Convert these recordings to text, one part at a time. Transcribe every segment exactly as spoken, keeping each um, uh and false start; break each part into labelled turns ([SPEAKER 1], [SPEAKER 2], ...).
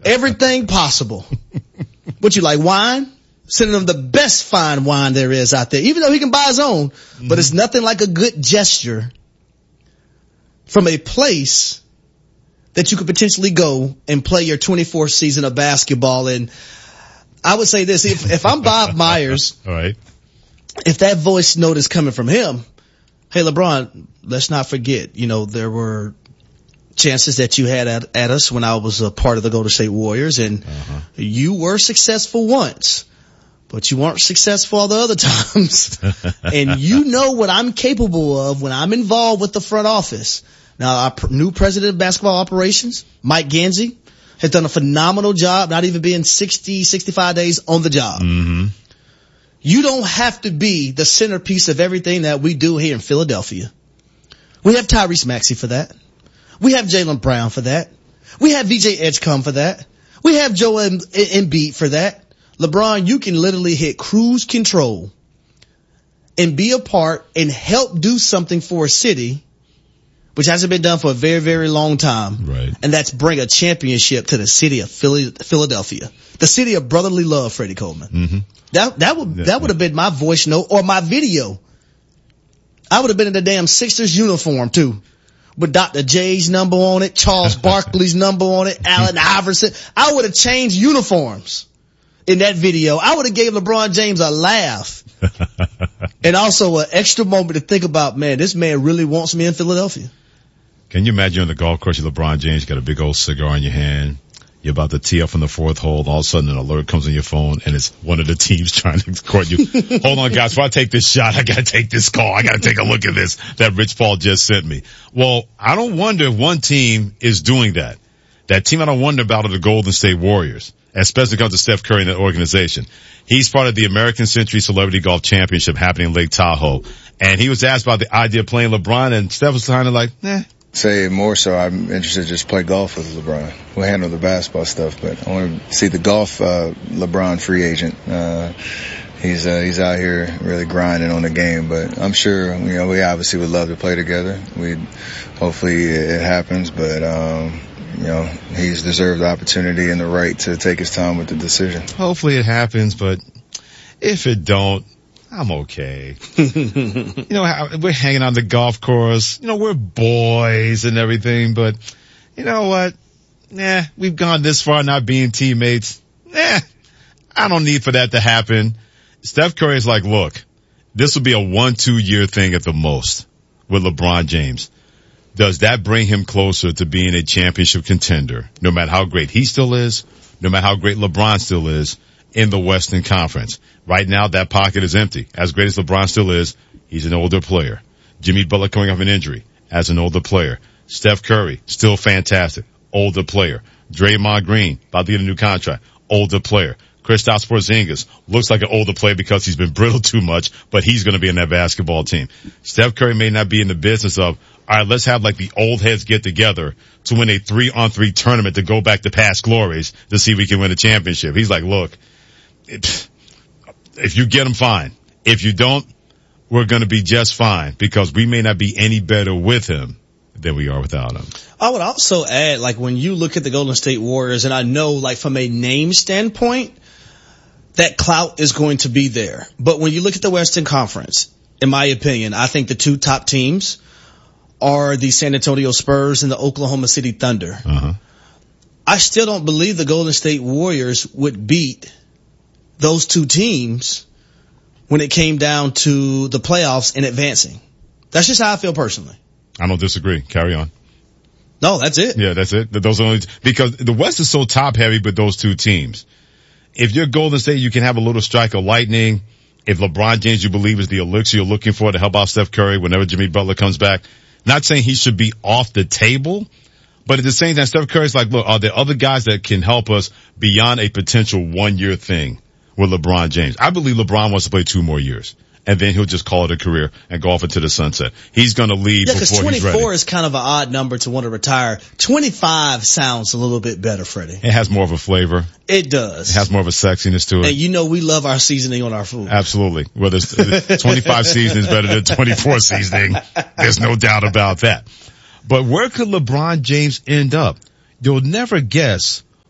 [SPEAKER 1] everything possible. What you like, wine? Sending him the best fine wine there is out there, even though he can buy his own. Mm-hmm. But it's nothing like a good gesture from a place that you could potentially go and play your twenty-fourth season of basketball. And I would say this, if, if I'm Bob Myers,
[SPEAKER 2] all right,
[SPEAKER 1] if that voice note is coming from him, hey, LeBron, let's not forget, you know, there were chances that you had at, at us when I was a part of the Golden State Warriors, and uh-huh. you were successful once, but you weren't successful all the other times. And you know what I'm capable of when I'm involved with the front office. Now, our new president of basketball operations, Mike Gansey, has done a phenomenal job, not even being sixty, sixty-five days on the job.
[SPEAKER 2] Mm-hmm.
[SPEAKER 1] You don't have to be the centerpiece of everything that we do here in Philadelphia. We have Tyrese Maxey for that. We have Jaylen Brown for that. We have V J Edgecombe for that. We have Joel Embiid for that. LeBron, you can literally hit cruise control and be a part and help do something for a city, which hasn't been done for a very, very long time.
[SPEAKER 2] Right.
[SPEAKER 1] And that's bring a championship to the city of Philly, Philadelphia. The city of brotherly love, Freddie Coleman.
[SPEAKER 2] Mm-hmm.
[SPEAKER 1] That, that would, that would have been my voice note or my video. I would have been in the damn Sixers uniform too, with Doctor J's number on it, Charles Barkley's number on it, Allen Iverson. I would have changed uniforms in that video. I would have gave LeBron James a laugh. And also an extra moment to think about, man, this man really wants me in Philadelphia.
[SPEAKER 2] Can you imagine on the golf course, you're LeBron James, you got a big old cigar in your hand, you're about to tee up from the fourth hole, and all of a sudden an alert comes on your phone, and it's one of the teams trying to court you. Hold on, guys, before I take this shot, I gotta take this call. I gotta take a look at this that Rich Paul just sent me. Well, I don't wonder if one team is doing that. That team I don't wonder about are the Golden State Warriors, especially when it comes to Steph Curry and that organization. He's part of the American Century Celebrity Golf Championship happening in Lake Tahoe, and he was asked about the idea of playing LeBron, and Steph was kind of like, eh.
[SPEAKER 3] Say more so, I'm interested to just play golf with LeBron. We'll handle the basketball stuff, but I want to see the golf uh, LeBron free agent. Uh, he's uh, he's out here really grinding on the game, but I'm sure, you know, we obviously would love to play together. We hopefully it happens, but um, you know, he's deserved the opportunity and the right to take his time with the decision.
[SPEAKER 2] Hopefully it happens, but if it don't, I'm okay. You know, we're hanging on the golf course. You know, we're boys and everything, but you know what? Nah, we've gone this far not being teammates. Nah, I don't need for that to happen. Steph Curry is like, look, this will be a one, two year thing at the most with LeBron James. Does that bring him closer to being a championship contender, no matter how great he still is, no matter how great LeBron still is in the Western Conference? Right now, that pocket is empty. As great as LeBron still is, he's an older player. Jimmy Butler coming off an injury as an older player. Steph Curry, still fantastic, older player. Draymond Green, about to get a new contract, older player. Kristaps Porzingis looks like an older player because he's been brittle too much, but he's going to be in that basketball team. Steph Curry may not be in the business of, all right, let's have like the old heads get together to win a three-on-three tournament to go back to past glories to see if we can win a championship. He's like, look, it, if you get them, fine. If you don't, we're going to be just fine because we may not be any better with him than we are without him.
[SPEAKER 1] I would also add, like, when you look at the Golden State Warriors, and I know, like, from a name standpoint, that clout is going to be there. But when you look at the Western Conference, in my opinion, I think the two top teams are the San Antonio Spurs and the Oklahoma City Thunder.
[SPEAKER 2] Uh-huh.
[SPEAKER 1] I still don't believe the Golden State Warriors would beat those two teams when it came down to the playoffs and advancing. That's just how I feel personally.
[SPEAKER 2] I don't disagree. Carry on.
[SPEAKER 1] No, that's it.
[SPEAKER 2] Yeah, that's it. Those are only, because the West is so top heavy with those two teams. If you're Golden State, you can have a little strike of lightning. If LeBron James, you believe, is the elixir you're looking for to help out Steph Curry whenever Jimmy Butler comes back. Not saying he should be off the table, but at the same time, Steph Curry's like, look, are there other guys that can help us beyond a potential one-year thing with LeBron James? I believe LeBron wants to play two more years, and then he'll just call it a career and go off into the sunset. He's going to leave
[SPEAKER 1] yeah,
[SPEAKER 2] before he's ready.
[SPEAKER 1] Yeah, because twenty-four is kind of an odd number to want to retire. twenty-five sounds a little bit better, Freddie.
[SPEAKER 2] It has more of a flavor.
[SPEAKER 1] It does.
[SPEAKER 2] It has more of a sexiness to it.
[SPEAKER 1] And you know we love our seasoning on our food.
[SPEAKER 2] Absolutely. Whether it's twenty-five seasoning is better than twenty-four seasoning. There's no doubt about that. But where could LeBron James end up? You'll never guess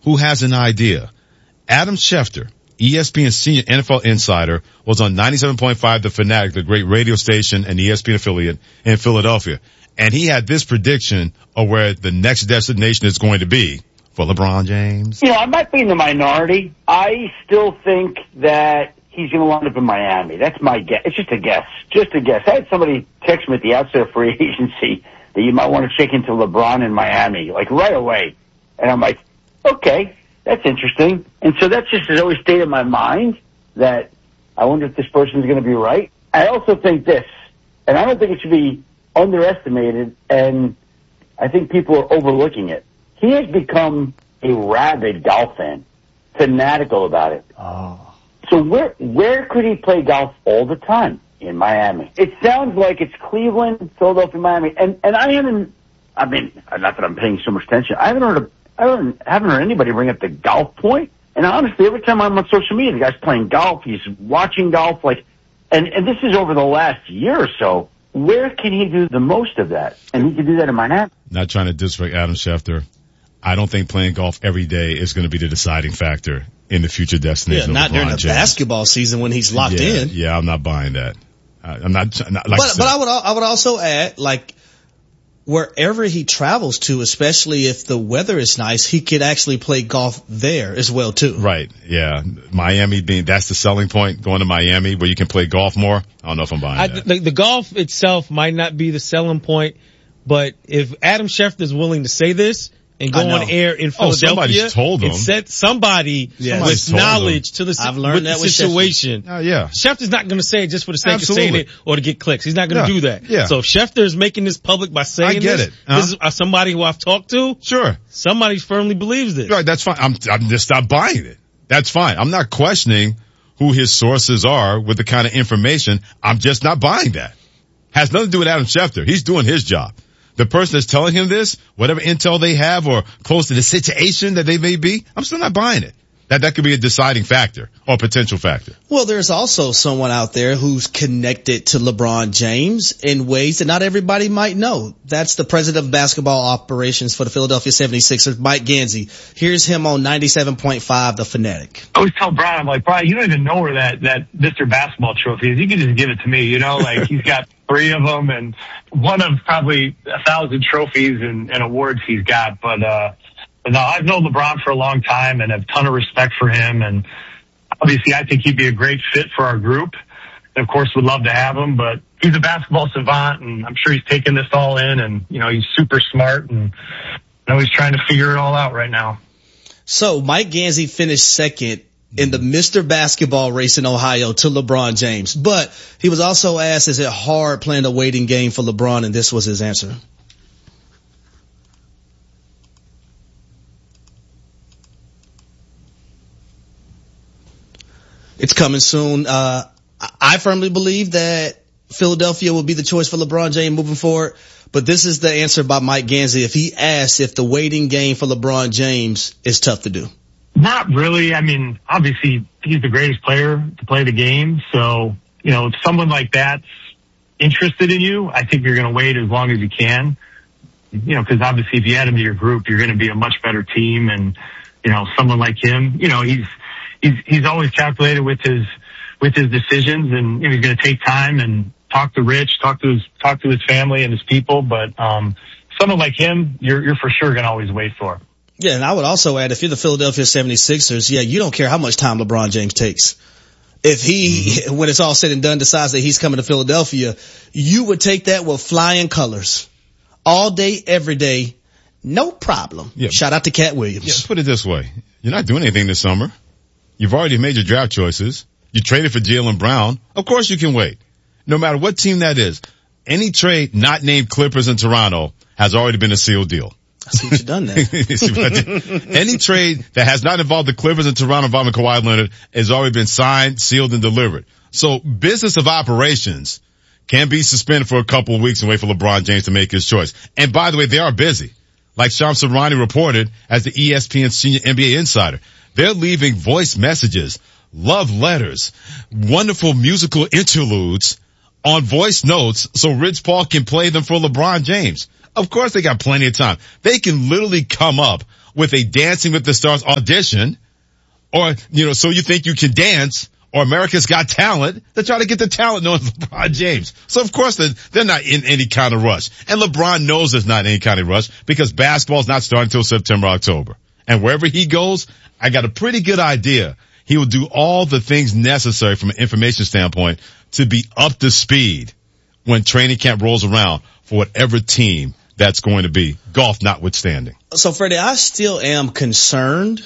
[SPEAKER 2] who has an idea. Adam Schefter, E S P N senior N F L insider, was on ninety-seven point five The Fanatic, the great radio station and E S P N affiliate in Philadelphia. And he had this prediction of where the next destination is going to be for LeBron James.
[SPEAKER 4] You know, I might be in the minority. I still think that he's going to wind up in Miami. That's my guess. It's just a guess. Just a guess. I had somebody text me at the outset of free agency that you might want to check into LeBron in Miami, like right away. And I'm like, okay, that's interesting. And so that's just has always stayed in my mind that I wonder if this person's going to be right. I also think this, and I don't think it should be underestimated, and I think people are overlooking it. He has become a rabid golf fan, fanatical about it.
[SPEAKER 1] Oh.
[SPEAKER 4] So where where could he play golf all the time? In Miami. It sounds like it's Cleveland, Philadelphia, Miami, and and I haven't. I mean, not that I'm paying so much attention. I haven't heard. A, I haven't, haven't heard anybody bring up the golf point. And honestly, every time I'm on social media, the guy's playing golf. He's watching golf. Like, and and this is over the last year or so. Where can he do the most of that? And he can do that in Miami.
[SPEAKER 2] Not trying to disrespect Adam Schefter. I don't think playing golf every day is going to be the deciding factor in the future destination.
[SPEAKER 1] Yeah,
[SPEAKER 2] of
[SPEAKER 1] not during the
[SPEAKER 2] James.
[SPEAKER 1] basketball season when he's locked
[SPEAKER 2] yeah,
[SPEAKER 1] in.
[SPEAKER 2] Yeah, I'm not buying that. I, I'm not. not like
[SPEAKER 1] but but I would I would also add, like, wherever he travels to, especially if the weather is nice, he could actually play golf there as well too.
[SPEAKER 2] Right. Yeah. Miami being that's the selling point. Going to Miami where you can play golf more. I don't know if I'm buying
[SPEAKER 5] I,
[SPEAKER 2] that.
[SPEAKER 5] the, the golf itself might not be the selling point, but if Adam Schefter is willing to say this and go on air in
[SPEAKER 2] Oh,
[SPEAKER 5] Philadelphia,
[SPEAKER 2] somebody's told him.
[SPEAKER 5] and set somebody
[SPEAKER 1] Yeah.
[SPEAKER 5] with
[SPEAKER 2] Somebody's told
[SPEAKER 5] knowledge to the,
[SPEAKER 1] I've learned
[SPEAKER 5] with
[SPEAKER 1] that
[SPEAKER 5] the
[SPEAKER 1] with
[SPEAKER 5] situation.
[SPEAKER 2] Oh, yeah.
[SPEAKER 5] Schefter's not going to say it just for the sake
[SPEAKER 2] Absolutely.
[SPEAKER 5] of saying it or to get clicks. He's not going to
[SPEAKER 2] Yeah.
[SPEAKER 5] do that.
[SPEAKER 2] Yeah.
[SPEAKER 5] So if Schefter is making this public by saying
[SPEAKER 2] I get
[SPEAKER 5] this,
[SPEAKER 2] it. Uh-huh.
[SPEAKER 5] this is uh, somebody who I've talked to.
[SPEAKER 2] Sure.
[SPEAKER 5] Somebody firmly believes this.
[SPEAKER 2] Right. That's fine. I'm, I'm just not buying it. That's fine. I'm not questioning who his sources are with the kind of information. I'm just not buying that. Has nothing to do with Adam Schefter. He's doing his job. The person that's telling him this, whatever intel they have or close to the situation that they may be, I'm still not buying it. That that could be a deciding factor or potential factor.
[SPEAKER 1] Well, there's also someone out there who's connected to LeBron James in ways that not everybody might know. That's the president of basketball operations for the Philadelphia seventy-sixers, Mike Gansey. Here's him on ninety-seven point five The Fanatic.
[SPEAKER 6] I always tell Brian, I'm like, Brian, you don't even know where that, that Mister Basketball trophy is. You can just give it to me, you know, like he's got three of them and one of probably a thousand trophies and, and awards he's got. But, uh, but no, I've known LeBron for a long time and have a ton of respect for him. And obviously I think he'd be a great fit for our group. And of course, would love to have him, but he's a basketball savant and I'm sure he's taking this all in and, you know, he's super smart and I know he's trying to figure it all out right now.
[SPEAKER 1] So Mike Gansey finished second in the Mister Basketball race in Ohio to LeBron James. But he was also asked, is it hard playing a waiting game for LeBron? And this was his answer. It's coming soon. Uh, I firmly believe that Philadelphia will be the choice for LeBron James moving forward. But this is the answer by Mike Gansey. If he asks if the waiting game for LeBron James is tough to do.
[SPEAKER 6] Not really. I mean, obviously he's the greatest player to play the game. So, you know, if someone like that's interested in you, I think you're going to wait as long as you can. You know, because obviously if you add him to your group, you're going to be a much better team. And, you know, someone like him, you know, he's, he's, he's always calculated with his, with his decisions and you know, he's going to take time and talk to Rich, talk to his, talk to his family and his people. But, um, someone like him, you're, you're for sure going to always wait for.
[SPEAKER 1] Yeah, and I would also add, if you're the Philadelphia seventy-sixers, yeah, you don't care how much time LeBron James takes. If he, mm-hmm. when it's all said and done, decides that he's coming to Philadelphia, you would take that with flying colors. All day, every day, no problem.
[SPEAKER 2] Yeah.
[SPEAKER 1] Shout out to Cat Williams.
[SPEAKER 2] Yeah, put it this way. You're not doing anything this summer. You've already made your draft choices. You traded for Jaylen Brown. Of course you can wait. No matter what team that is. Any trade not named Clippers in Toronto has already been a sealed deal.
[SPEAKER 1] I see what you've done there.
[SPEAKER 2] Any trade that has not involved the Clippers in Toronto involving Kawhi Leonard has already been signed, sealed, and delivered. So business of operations can be suspended for a couple of weeks and wait for LeBron James to make his choice. And by the way, they are busy. Like Shams Charania reported as the E S P N senior N B A insider. They're leaving voice messages, love letters, wonderful musical interludes on voice notes so Rich Paul can play them for LeBron James. Of course they got plenty of time. They can literally come up with a Dancing with the Stars audition, or, you know, So You Think You Can Dance, or America's Got Talent, to try to get the talent known as LeBron James. So of course they're, they're not in any kind of rush. And LeBron knows there's not any kind of rush because basketball's not starting until September, October. And wherever he goes, I got a pretty good idea. He will do all the things necessary from an information standpoint to be up to speed when training camp rolls around for whatever team that's going to be, golf notwithstanding.
[SPEAKER 1] So Freddie, I still am concerned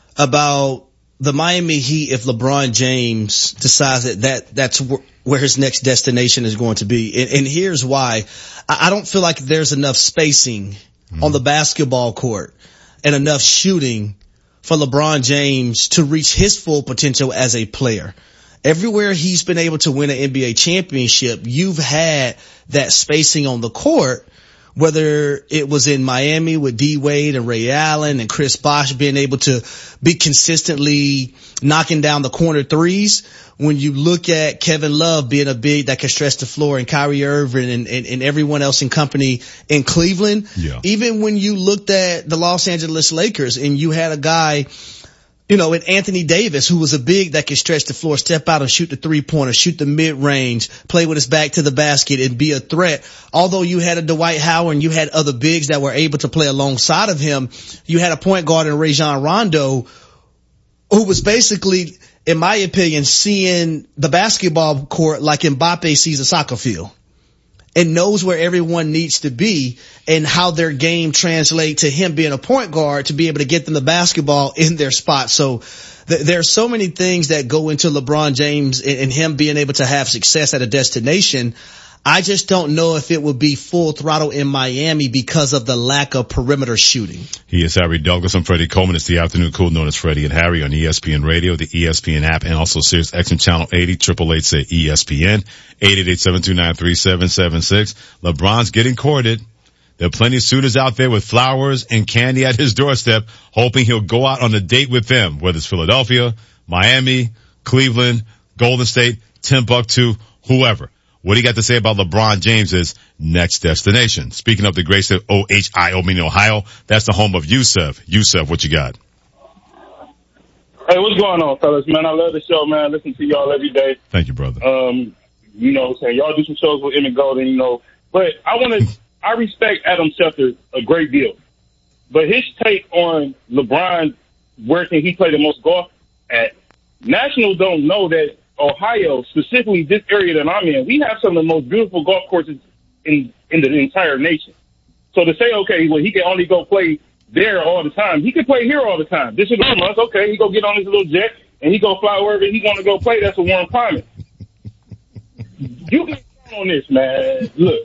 [SPEAKER 1] about the Miami Heat if LeBron James decides that, that that's wh- where his next destination is going to be. And, and here's why. I, I don't feel like there's enough spacing mm-hmm. on the basketball court and enough shooting for LeBron James to reach his full potential as a player. Everywhere he's been able to win an N B A championship, you've had that spacing on the court, whether it was in Miami with D Wade and Ray Allen and Chris Bosh being able to be consistently knocking down the corner threes. When you look at Kevin Love being a big that can stretch the floor, and Kyrie Irving and, and, and everyone else in company in Cleveland,
[SPEAKER 2] yeah.
[SPEAKER 1] even when you looked at the Los Angeles Lakers and you had a guy, you know, and Anthony Davis, who was a big that could stretch the floor, step out and shoot the three-pointer, shoot the mid-range, play with his back to the basket and be a threat. Although you had a Dwight Howard and you had other bigs that were able to play alongside of him, you had a point guard in Rajon Rondo who was basically, in my opinion, seeing the basketball court like Mbappe sees a soccer field, and knows where everyone needs to be and how their game translate to him being a point guard to be able to get them the basketball in their spot. So th- there are so many things that go into LeBron James and, and him being able to have success at a destination. I just don't know if it would be full throttle in Miami because of the lack of perimeter shooting.
[SPEAKER 2] He is Harry Douglas. I'm Freddie Coleman. It's the Afternoon Cool, known as Freddie and Harry, on E S P N Radio, the E S P N app, and also Sirius X M Channel eighty, triple eight say E S P N, eight eight eight, seven two nine, three seven seven six. LeBron's getting courted. There are plenty of suitors out there with flowers and candy at his doorstep, hoping he'll go out on a date with them, whether it's Philadelphia, Miami, Cleveland, Golden State, Timbuktu, whoever. What do you got to say about LeBron James's next destination? Speaking of the great state of O H I O, meaning Ohio, that's the home of Yusuf. Yusuf, what you got?
[SPEAKER 7] Hey, what's going on, fellas? Man, I love the show, man. I listen to y'all every day.
[SPEAKER 2] Thank you, brother.
[SPEAKER 7] Um, you know what I'm saying? Y'all do some shows with Emmett Golden, you know. But I want to, I respect Adam Schefter a great deal. But his take on LeBron, where can he play the most golf at? Nationals don't know that Ohio, specifically this area that I'm in, we have some of the most beautiful golf courses in in the entire nation. So to say, okay, well, he can only go play there all the time, he can play here all the time. This is the month, okay, he go get on his little jet and he go fly wherever he want to go play. That's a warm climate. You can count on this, man. Look,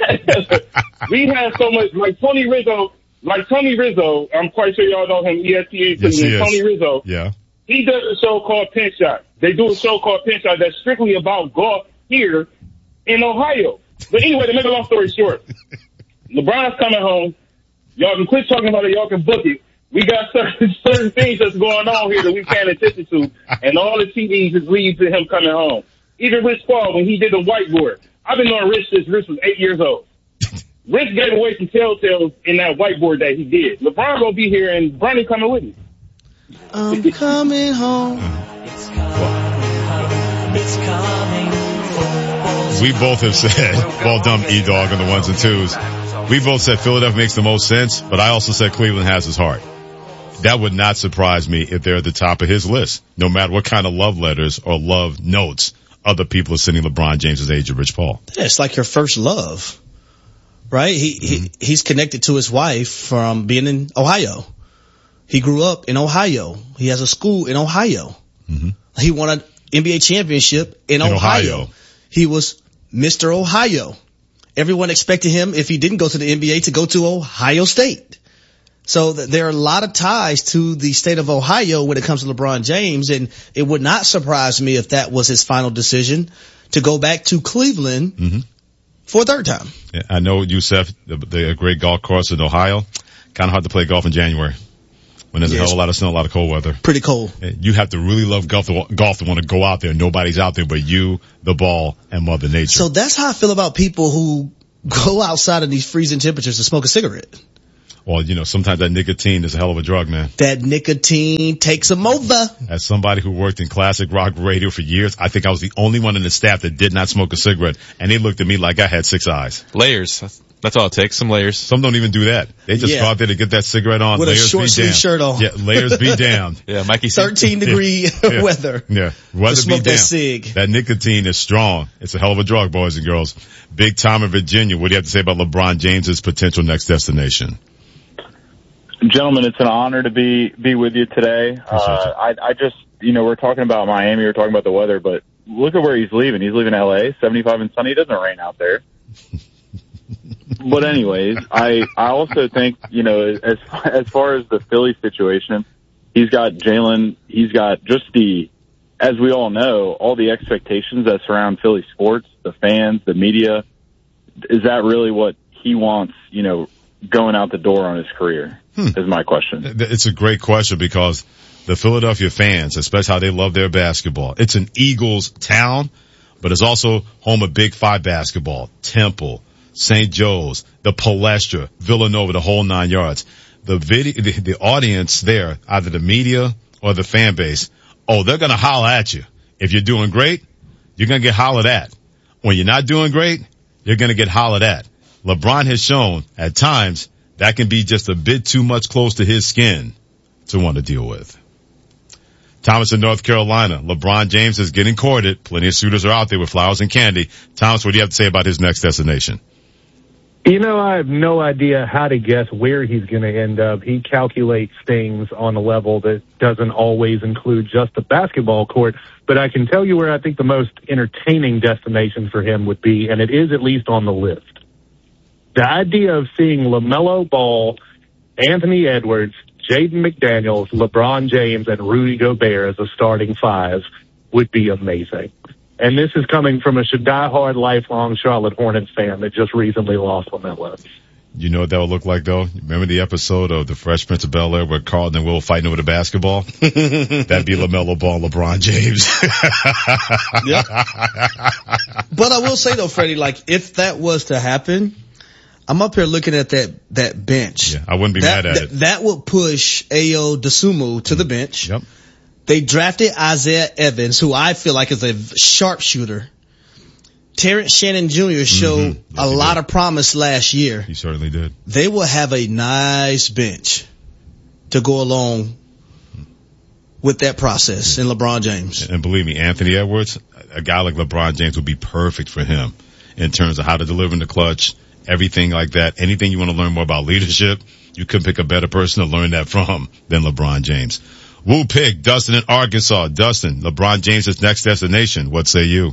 [SPEAKER 7] we have so much, like Tony Rizzo, like Tony Rizzo. I'm quite sure y'all know him, E S P N. Yes, Tony Rizzo.
[SPEAKER 2] Yeah.
[SPEAKER 7] He does a show called Pin Shot. They do a show called Pin Shot that's strictly about golf here in Ohio. But anyway, to make a long story short, LeBron's coming home. Y'all can quit talking about it. Y'all can book it. We got certain, certain things that's going on here that we can't attention to, and all the T Vs is leading to him coming home. Even Rich Paul, when he did the whiteboard. I've been knowing Rich since Rich was eight years old. Rich gave away some telltales in that whiteboard that he did. LeBron gonna be here, and Bronny coming with me.
[SPEAKER 1] I'm coming home.
[SPEAKER 8] It's coming, it's coming.
[SPEAKER 2] We both have said, well done, E-Dog, on the ones and twos. We both said Philadelphia makes the most sense, but I also said Cleveland has his heart. That would not surprise me if they're at the top of his list, no matter what kind of love letters or love notes other people are sending LeBron James's age of Rich Paul.
[SPEAKER 1] Yeah, it's like your first love, right? He, mm-hmm. he he's connected to his wife from being in Ohio. He grew up in Ohio. He has a school in Ohio.
[SPEAKER 2] Mm-hmm.
[SPEAKER 1] He won an N B A championship in, in Ohio. Ohio. He was Mister Ohio. Everyone expected him, if he didn't go to the N B A, to go to Ohio State. So th- there are a lot of ties to the state of Ohio when it comes to LeBron James, and it would not surprise me if that was his final decision to go back to Cleveland
[SPEAKER 2] mm-hmm.
[SPEAKER 1] for a third time.
[SPEAKER 2] Yeah, I know, Yusuf, the, the great golf course in Ohio, kind of hard to play golf in January. When there's yes. a hell of a lot of snow, a lot of cold weather.
[SPEAKER 1] Pretty cold.
[SPEAKER 2] You have to really love golf to, golf to want to go out there. Nobody's out there but you, the ball, and Mother Nature.
[SPEAKER 1] So that's how I feel about people who go outside in these freezing temperatures to smoke a cigarette.
[SPEAKER 2] Well, you know, sometimes that nicotine is a hell of a drug, man.
[SPEAKER 1] That nicotine takes them over.
[SPEAKER 2] As somebody who worked in classic rock radio for years, I think I was the only one in the staff that did not smoke a cigarette, and they looked at me like I had six eyes.
[SPEAKER 9] Layers. That's, that's all it takes. Some layers.
[SPEAKER 2] Some don't even do that. They just
[SPEAKER 1] Yeah.
[SPEAKER 2] go out there to get that cigarette on.
[SPEAKER 1] With a
[SPEAKER 2] layers
[SPEAKER 1] short
[SPEAKER 2] be
[SPEAKER 1] sleeve
[SPEAKER 2] damned.
[SPEAKER 1] shirt on.
[SPEAKER 2] Yeah, layers be damned.
[SPEAKER 9] Yeah, Mikey. C.
[SPEAKER 1] thirteen degree
[SPEAKER 2] Yeah.
[SPEAKER 1] weather.
[SPEAKER 2] Yeah, weather
[SPEAKER 1] To smoke
[SPEAKER 2] be
[SPEAKER 1] that
[SPEAKER 2] damned.
[SPEAKER 1] cig.
[SPEAKER 2] That nicotine is strong. It's a hell of a drug, boys and girls. Big Tom in Virginia. What do you have to say about LeBron James's potential next destination?
[SPEAKER 10] Gentlemen, it's an honor to be be with you today. Uh, I, I just, you know, we're talking about Miami, we're talking about the weather, but look at where he's leaving. He's leaving L A, seventy-five and sunny. It doesn't rain out there. But anyways, I I also think, you know, as as far as the Philly situation, he's got Jalen. He's got just the, as we all know, all the expectations that surround Philly sports, the fans, the media. Is that really what he wants, you know, going out the door on his career? Hmm. Is my question.
[SPEAKER 2] It's a great question because the Philadelphia fans, especially how they love their basketball. It's an Eagles town, but it's also home of Big Five basketball, Temple, Saint Joe's, the Palestra, Villanova, the whole nine yards. The video, the, the audience there, either the media or the fan base, oh, they're going to holler at you. If you're doing great, you're going to get hollered at. When you're not doing great, you're going to get hollered at. LeBron has shown at times that can be just a bit too much close to his skin to want to deal with. Thomas in North Carolina. LeBron James is getting courted. Plenty of suitors are out there with flowers and candy. Thomas, what do you have to say about his next destination?
[SPEAKER 11] You know, I have no idea how to guess where he's going to end up. He calculates things on a level that doesn't always include just the basketball court. But I can tell you where I think the most entertaining destination for him would be, and it is at least on the list. The idea of seeing LaMelo Ball, Anthony Edwards, Jaden McDaniels, LeBron James, and Rudy Gobert as a starting five would be amazing. And this is coming from a die-hard, lifelong Charlotte Hornets fan that just recently lost LaMelo.
[SPEAKER 2] You know what that would look like, though? Remember the episode of The Fresh Prince of Bel-Air where Carlton and Will were fighting over the basketball? That'd be LaMelo Ball, LeBron James.
[SPEAKER 1] Yep. But I will say, though, Freddie, like, if that was to happen, I'm up here looking at that, that bench.
[SPEAKER 2] Yeah, I wouldn't be
[SPEAKER 1] that,
[SPEAKER 2] mad at
[SPEAKER 1] that,
[SPEAKER 2] it.
[SPEAKER 1] That would push Ayo Dosunmu to the bench.
[SPEAKER 2] Yep.
[SPEAKER 1] They drafted Isaiah Evans, who I feel like is a sharpshooter. Terrence Shannon Junior showed
[SPEAKER 2] Mm-hmm. Yes,
[SPEAKER 1] a
[SPEAKER 2] he
[SPEAKER 1] lot
[SPEAKER 2] did.
[SPEAKER 1] of promise last year.
[SPEAKER 2] He certainly did.
[SPEAKER 1] They will have a nice bench to go along with that process in LeBron James.
[SPEAKER 2] And believe me, Anthony Edwards, a guy like LeBron James would be perfect for him in terms of how to deliver in the clutch, everything like that. Anything you want to learn more about leadership, you couldn't pick a better person to learn that from than LeBron James. Woo Pig, Dustin in Arkansas. Dustin, LeBron James' next destination. What say you?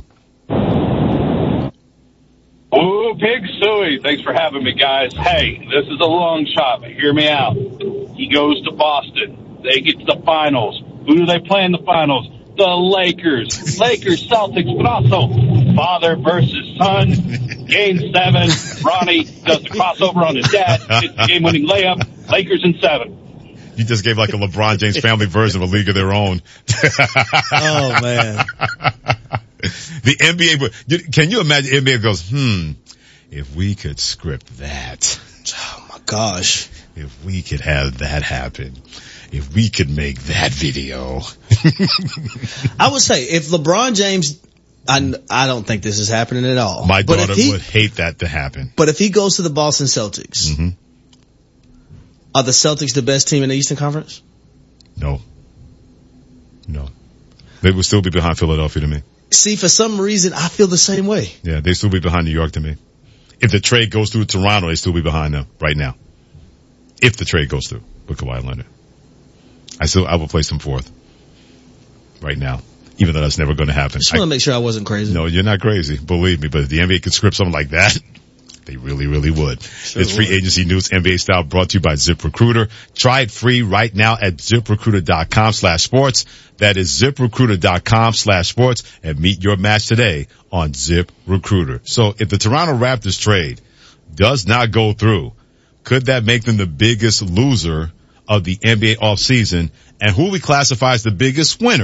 [SPEAKER 12] Woo Pig Suey. Thanks for having me, guys. Hey, this is a long shot, but hear me out. He goes to Boston. They get to the finals. Who do they play in the finals? The Lakers. Lakers, Celtics, but also father versus son. Game seven. Ronnie does the crossover on his dad. Gets the game-winning layup. Lakers in seven.
[SPEAKER 2] You just gave like a LeBron James family version of A League of Their Own.
[SPEAKER 1] Oh, man.
[SPEAKER 2] The N B A, can you imagine N B A goes, hmm, if we could script that.
[SPEAKER 1] Oh, my gosh.
[SPEAKER 2] If we could have that happen. If we could make that video.
[SPEAKER 1] I would say if LeBron James, I, I don't think this is happening at all.
[SPEAKER 2] My
[SPEAKER 1] but
[SPEAKER 2] daughter
[SPEAKER 1] if he,
[SPEAKER 2] would hate that to happen.
[SPEAKER 1] But if he goes to the Boston Celtics,
[SPEAKER 2] Mm-hmm.
[SPEAKER 1] are the Celtics the best team in the Eastern Conference?
[SPEAKER 2] No. No. They would still be behind Philadelphia to me.
[SPEAKER 1] See, for some reason, I feel the same way.
[SPEAKER 2] Yeah, they still be behind New York to me. If the trade goes through Toronto, they still be behind them right now. If the trade goes through with Kawhi Leonard. I still, I will place them fourth right now, even though that's never going to happen.
[SPEAKER 1] Just want to make sure I wasn't crazy.
[SPEAKER 2] No, you're not crazy. Believe me, but if the N B A could script something like that, they really, really would.
[SPEAKER 1] Sure
[SPEAKER 2] It's free
[SPEAKER 1] would.
[SPEAKER 2] agency news, N B A style, brought to you by ZipRecruiter. Try it free right now at ZipRecruiter.com slash sports. That is ZipRecruiter.com slash sports, and meet your match today on ZipRecruiter. So if the Toronto Raptors trade does not go through, could that make them the biggest loser of the N B A offseason? And who we classify as the biggest winner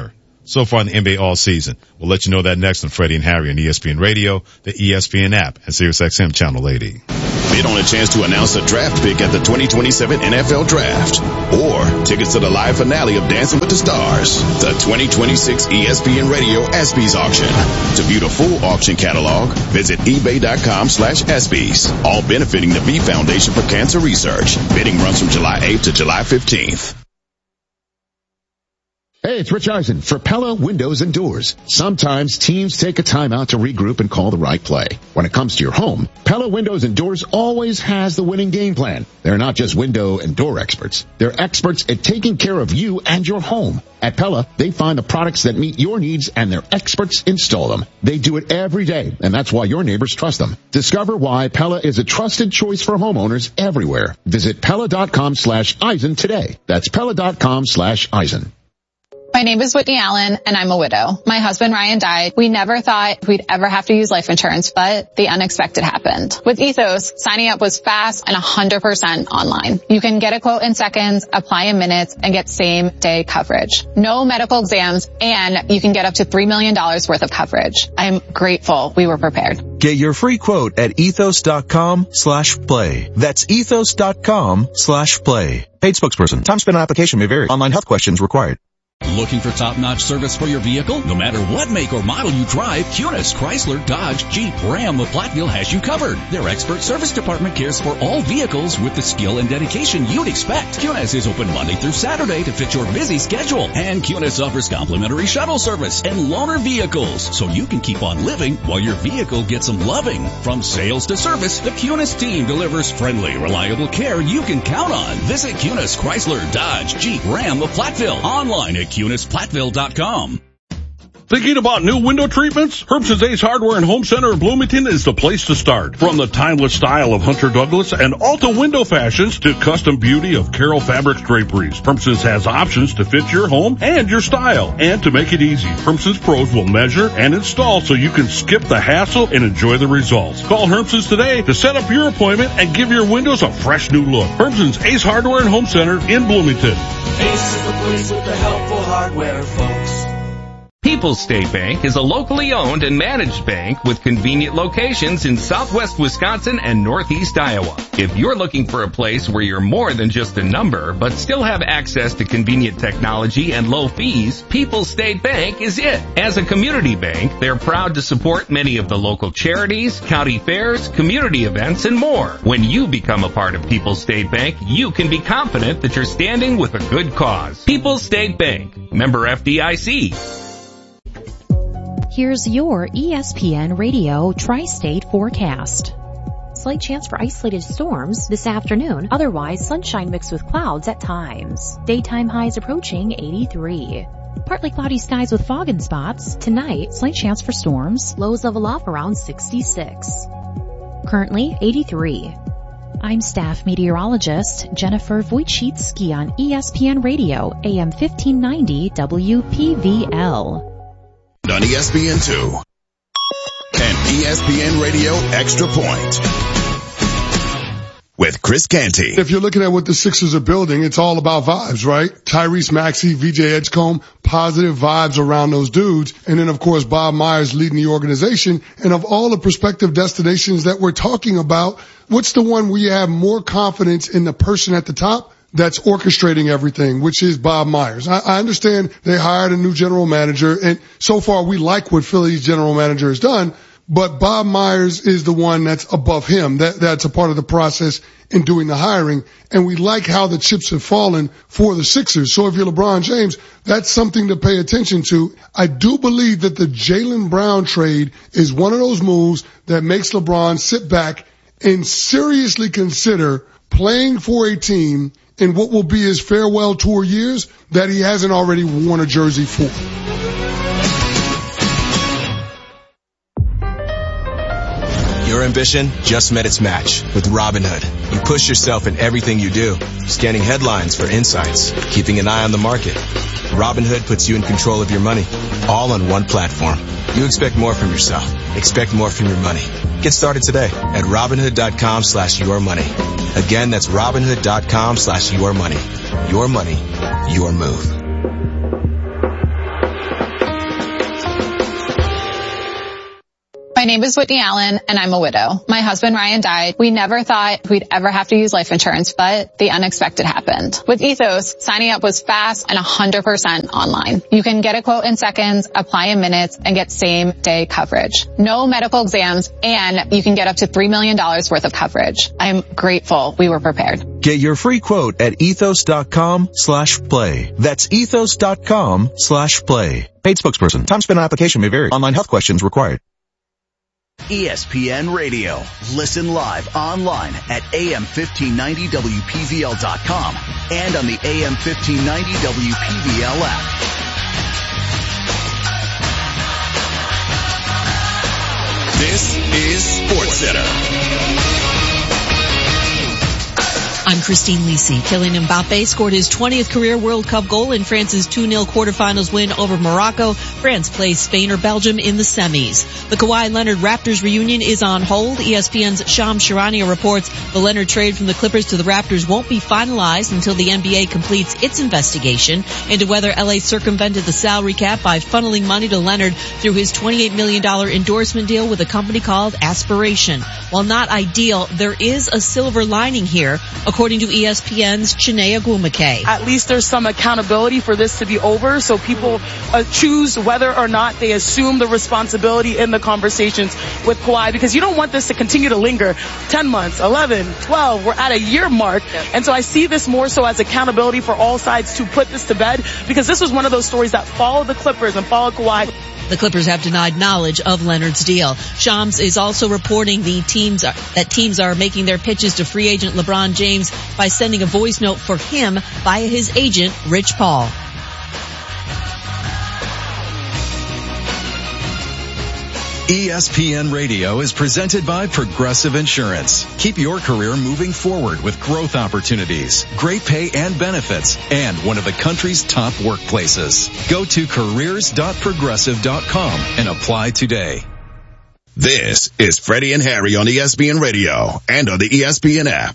[SPEAKER 2] so far in the N B A all season. We'll let you know that next on Freddie and Harry on E S P N Radio, the E S P N app, and SiriusXM Channel eighty.
[SPEAKER 13] Bid on a chance to announce a draft pick at the twenty twenty-seven N F L Draft, or tickets to the live finale of Dancing with the Stars, the twenty twenty-six E S P N Radio ESPYs auction. To view the full auction catalog, visit ebay.com slash ESPYs, all benefiting the V Foundation for Cancer Research. Bidding runs from July eighth to July fifteenth.
[SPEAKER 14] Hey, it's Rich Eisen for Pella Windows and Doors. Sometimes teams take a time out to regroup and call the right play. When it comes to your home, Pella Windows and Doors always has the winning game plan. They're not just window and door experts. They're experts at taking care of you and your home. At Pella, they find the products that meet your needs and their experts install them. They do it every day, and that's why your neighbors trust them. Discover why Pella is a trusted choice for homeowners everywhere. Visit Pella.com slash Eisen today. That's Pella.com slash Eisen.
[SPEAKER 15] My name is Whitney Allen, and I'm a widow. My husband Ryan died. We never thought we'd ever have to use life insurance, but the unexpected happened. With Ethos, signing up was fast and one hundred percent online. You can get a quote in seconds, apply in minutes, and get same-day coverage. No medical exams, and you can get up to three million dollars worth of coverage. I'm grateful we were prepared.
[SPEAKER 16] Get your free quote at ethos.com slash play. That's ethos.com slash play. Paid spokesperson. Time spent on application may vary. Online health questions required.
[SPEAKER 17] Looking for top-notch service for your vehicle? No matter what make or model you drive, Cunis, Chrysler, Dodge, Jeep, Ram of Platteville has you covered. Their expert service department cares for all vehicles with the skill and dedication you'd expect. Cunis is open Monday through Saturday to fit your busy schedule. And Cunis offers complimentary shuttle service and loaner vehicles, so you can keep on living while your vehicle gets some loving. From sales to service, the Cunis team delivers friendly, reliable care you can count on. Visit Cunis, Chrysler, Dodge, Jeep, Ram of Platteville. Online at Cunis Platteville dot com.
[SPEAKER 18] Thinking about new window treatments? Herbson's Ace Hardware and Home Center in Bloomington is the place to start. From the timeless style of Hunter Douglas and Alta window fashions to custom beauty of Carroll Fabrics draperies, Herbson's has options to fit your home and your style. And to make it easy, Herbson's pros will measure and install so you can skip the hassle and enjoy the results. Call Herbson's today to set up your appointment and give your windows a fresh new look. Herbson's Ace Hardware and Home Center in Bloomington.
[SPEAKER 8] Ace is the place with the helpful hardware, folks.
[SPEAKER 19] People's State Bank is a locally owned and managed bank with convenient locations in southwest Wisconsin and northeast Iowa. If you're looking for a place where you're more than just a number, but still have access to convenient technology and low fees, People's State Bank is it. As a community bank, they're proud to support many of the local charities, county fairs, community events, and more. When you become a part of People's State Bank, you can be confident that you're standing with a good cause. People's State Bank, member F D I C.
[SPEAKER 20] Here's your E S P N Radio Tri-State forecast. Slight chance for isolated storms this afternoon. Otherwise, sunshine mixed with clouds at times. Daytime highs approaching eighty-three. Partly cloudy skies with fog in spots. Tonight, slight chance for storms. Lows level off around sixty-six. Currently, eighty-three. I'm staff meteorologist Jennifer Wojcicki on E S P N Radio, A M fifteen ninety W P V L.
[SPEAKER 13] On E S P N two and E S P N Radio Extra Point with Chris Canty.
[SPEAKER 21] If you're looking at what the Sixers are building, it's all about vibes, right? Tyrese Maxey, V J Edgecombe, positive vibes around those dudes. And then, of course, Bob Myers leading the organization. And of all the prospective destinations that we're talking about, what's the one where you have more confidence in the person at the top that's orchestrating everything, which is Bob Myers? I, I understand they hired a new general manager, and so far we like what Philly's general manager has done, but Bob Myers is the one that's above him. That, that's a part of the process in doing the hiring, and we like how the chips have fallen for the Sixers. So if you're LeBron James, that's something to pay attention to. I do believe that the Jaylen Brown trade is one of those moves that makes LeBron sit back and seriously consider playing for a team in what will be his farewell tour years that he hasn't already worn a jersey for.
[SPEAKER 22] Your ambition just met its match with Robinhood. You push yourself in everything you do, scanning headlines for insights, keeping an eye on the market. Robinhood puts you in control of your money, all on one platform. You expect more from yourself. Expect more from your money. Get started today at Robinhood.com slash your money. Again, that's Robinhood.com slash your money. Your money, your move.
[SPEAKER 15] name is Whitney Allen, and I'm a widow. My husband Ryan died. We never thought we'd ever have to use life insurance, but the unexpected happened. With Ethos, signing up was fast and one hundred percent online. You can get a quote in seconds, apply in minutes, and get same-day coverage. No medical exams, and you can get up to three million dollars worth of coverage. I'm grateful we were prepared.
[SPEAKER 16] Get your free quote at ethos.com slash play. That's ethos.com slash play. Paid spokesperson. Time spent on application may vary. Online health questions required.
[SPEAKER 3] E S P N Radio. Listen live online at A M fifteen ninety W P V L dot com and on the A M fifteen ninety W P V L app.
[SPEAKER 13] This is SportsCenter.
[SPEAKER 4] I'm Christine Lisi. Kylian Mbappe scored his twentieth career World Cup goal in France's two nil quarterfinals win over Morocco. France plays Spain or Belgium in the semis. The Kawhi Leonard Raptors reunion is on hold. E S P N's Shams Charania reports the Leonard trade from the Clippers to the Raptors won't be finalized until the N B A completes its investigation into whether L A circumvented the salary cap by funneling money to Leonard through his twenty-eight million dollars endorsement deal with a company called Aspiration. While not ideal, there is a silver lining here, according to E S P N's Chiney Ogwumike.
[SPEAKER 23] At least there's some accountability for this to be over, so people uh, choose whether or not they assume the responsibility in the conversations with Kawhi, because you don't want this to continue to linger ten months, eleven, twelve, we're at a year mark. And so I see this more so as accountability for all sides to put this to bed, because this was one of those stories that followed the Clippers and followed Kawhi.
[SPEAKER 4] The Clippers have denied knowledge of Leonard's deal. Shams is also reporting the teams are, that teams are making their pitches to free agent LeBron James by sending a voice note for him via his agent, Rich Paul.
[SPEAKER 24] E S P N Radio is presented by Progressive Insurance. Keep your career moving forward with growth opportunities, great pay and benefits, and one of the country's top workplaces. Go to careers dot progressive dot com and apply today.
[SPEAKER 13] This is Freddie and Harry on E S P N Radio and on the E S P N app.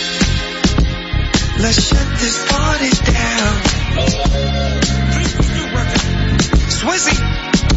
[SPEAKER 8] Let's shut this party down. Swizzy.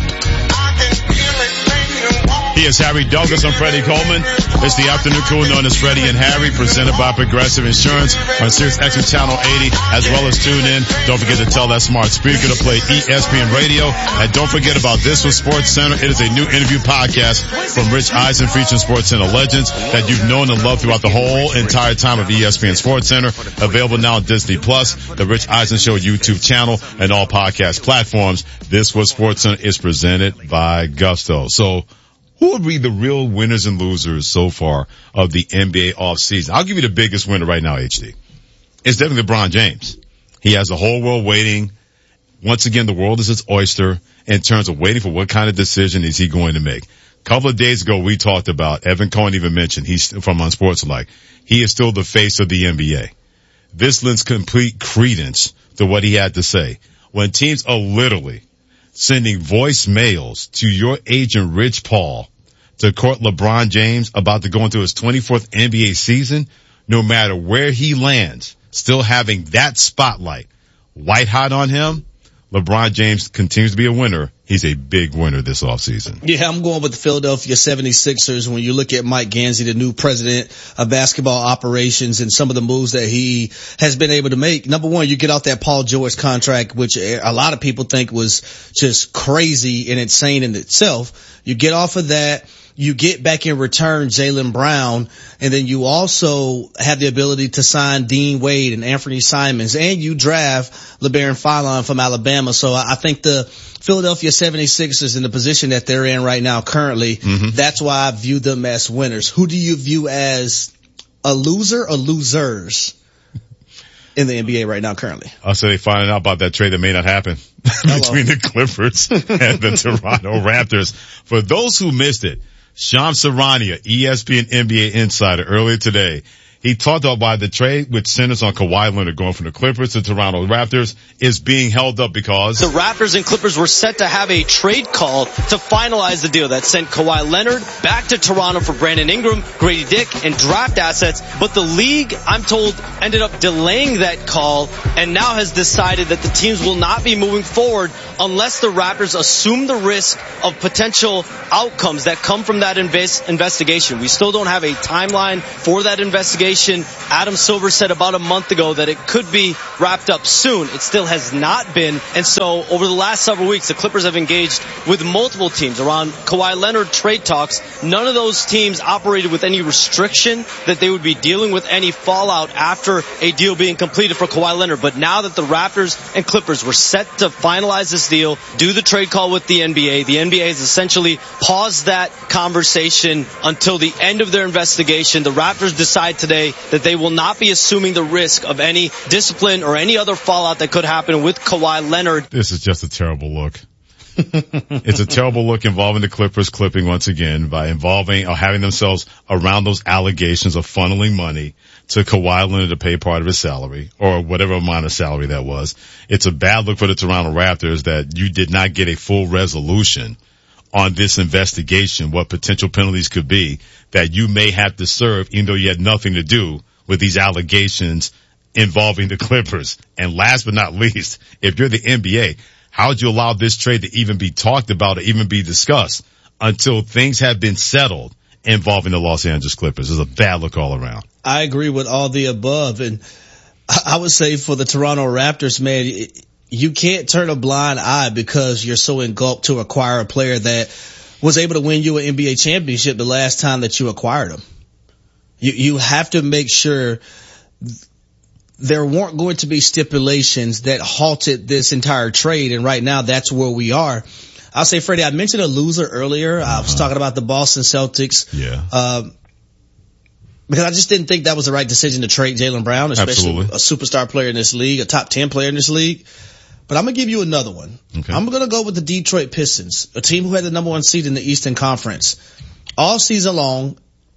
[SPEAKER 2] He is Harry Douglas. I'm Freddie Coleman. It's the afternoon crew known as Freddie and Harry, presented by Progressive Insurance on Sirius X M Channel eighty, as well as tune in. Don't forget to tell that smart speaker to play E S P N Radio. And don't forget about This Was Sports Center. It is a new interview podcast from Rich Eisen featuring Sports Center legends that you've known and loved throughout the whole entire time of E S P N Sports Center. Available now on Disney Plus, the Rich Eisen Show YouTube channel, and all podcast platforms. This Was Sports Center is presented by Gusto. So, who would be the real winners and losers so far of the N B A offseason? I'll give you the biggest winner right now, H D. It's definitely LeBron James. He has the whole world waiting. Once again, the world is his oyster in terms of waiting for what kind of decision is he going to make. A couple of days ago, we talked about, Evan Cohen even mentioned, he's from Unsportsmanlike. He is still the face of the N B A. This lends complete credence to what he had to say. When teams are literally sending voicemails to your agent, Rich Paul, to court LeBron James about to go into his twenty-fourth N B A season, no matter where he lands, still having that spotlight white hot on him, LeBron James continues to be a winner. He's a big winner this offseason.
[SPEAKER 1] Yeah, I'm going with the Philadelphia seventy-sixers. When you look at Mike Gansey, the new president of basketball operations, and some of the moves that he has been able to make. Number one, you get out that Paul George contract, which a lot of people think was just crazy and insane in itself. You get off of that. You get back in return Jaylen Brown, and then you also have the ability to sign Dean Wade and Anthony Simons, and you draft LeBaron Fallon from Alabama. So I think the Philadelphia seventy-sixers in the position that they're in right now currently, mm-hmm. that's why I view them as winners. Who do you view as a loser or losers in the N B A right now currently?
[SPEAKER 2] I'll say they finding out about that trade that may not happen between the Clippers and the Toronto Raptors. For those who missed it, Shams Charania, E S P N N B A insider, earlier today, He talked about why the trade, which centers on Kawhi Leonard going from the Clippers to Toronto Raptors, is being held up because
[SPEAKER 5] the Raptors and Clippers were set to have a trade call to finalize the deal that sent Kawhi Leonard back to Toronto for Brandon Ingram, Grady Dick, and draft assets. But the league, I'm told, ended up delaying that call and now has decided that the teams will not be moving forward unless the Raptors assume the risk of potential outcomes that come from that invest- investigation. We still don't have a timeline for that investigation. Adam Silver said about a month ago that it could be wrapped up soon. It still has not been. And so over the last several weeks, the Clippers have engaged with multiple teams around Kawhi Leonard trade talks. None of those teams operated with any restriction that they would be dealing with any fallout after a deal being completed for Kawhi Leonard. But now that the Raptors and Clippers were set to finalize this deal, do the trade call with the N B A, the N B A has essentially paused that conversation until the end of their investigation. The Raptors decide today that they will not be assuming the risk of any discipline or any other fallout that could happen with Kawhi Leonard.
[SPEAKER 2] This is just a terrible look. It's a terrible look involving the Clippers clipping once again by involving or having themselves around those allegations of funneling money to Kawhi Leonard to pay part of his salary or whatever amount of salary that was. It's a bad look for the Toronto Raptors that you did not get a full resolution on this investigation, what potential penalties could be that you may have to serve, even though you had nothing to do with these allegations involving the Clippers. And last but not least, if you're the N B A, how would you allow this trade to even be talked about or even be discussed until things have been settled involving the Los Angeles Clippers? It's a bad look all around.
[SPEAKER 1] I agree with all the above. And I would say for the Toronto Raptors, man, it, you can't turn a blind eye because you're so engulfed to acquire a player that was able to win you an N B A championship the last time that you acquired him. You, you have to make sure there weren't going to be stipulations that halted this entire trade. And right now that's where we are. I'll say, Freddie, I mentioned a loser earlier. Uh-huh. I was talking about the Boston Celtics.
[SPEAKER 2] Yeah.
[SPEAKER 1] Um, because I just didn't think that was the right decision to trade Jaylen Brown, especially
[SPEAKER 2] Absolutely.
[SPEAKER 1] a superstar player in this league, a top ten player in this league. But I'm going to give you another one.
[SPEAKER 2] Okay.
[SPEAKER 1] I'm going to go with the Detroit Pistons, a team who had the number one seed in the Eastern Conference. All season long,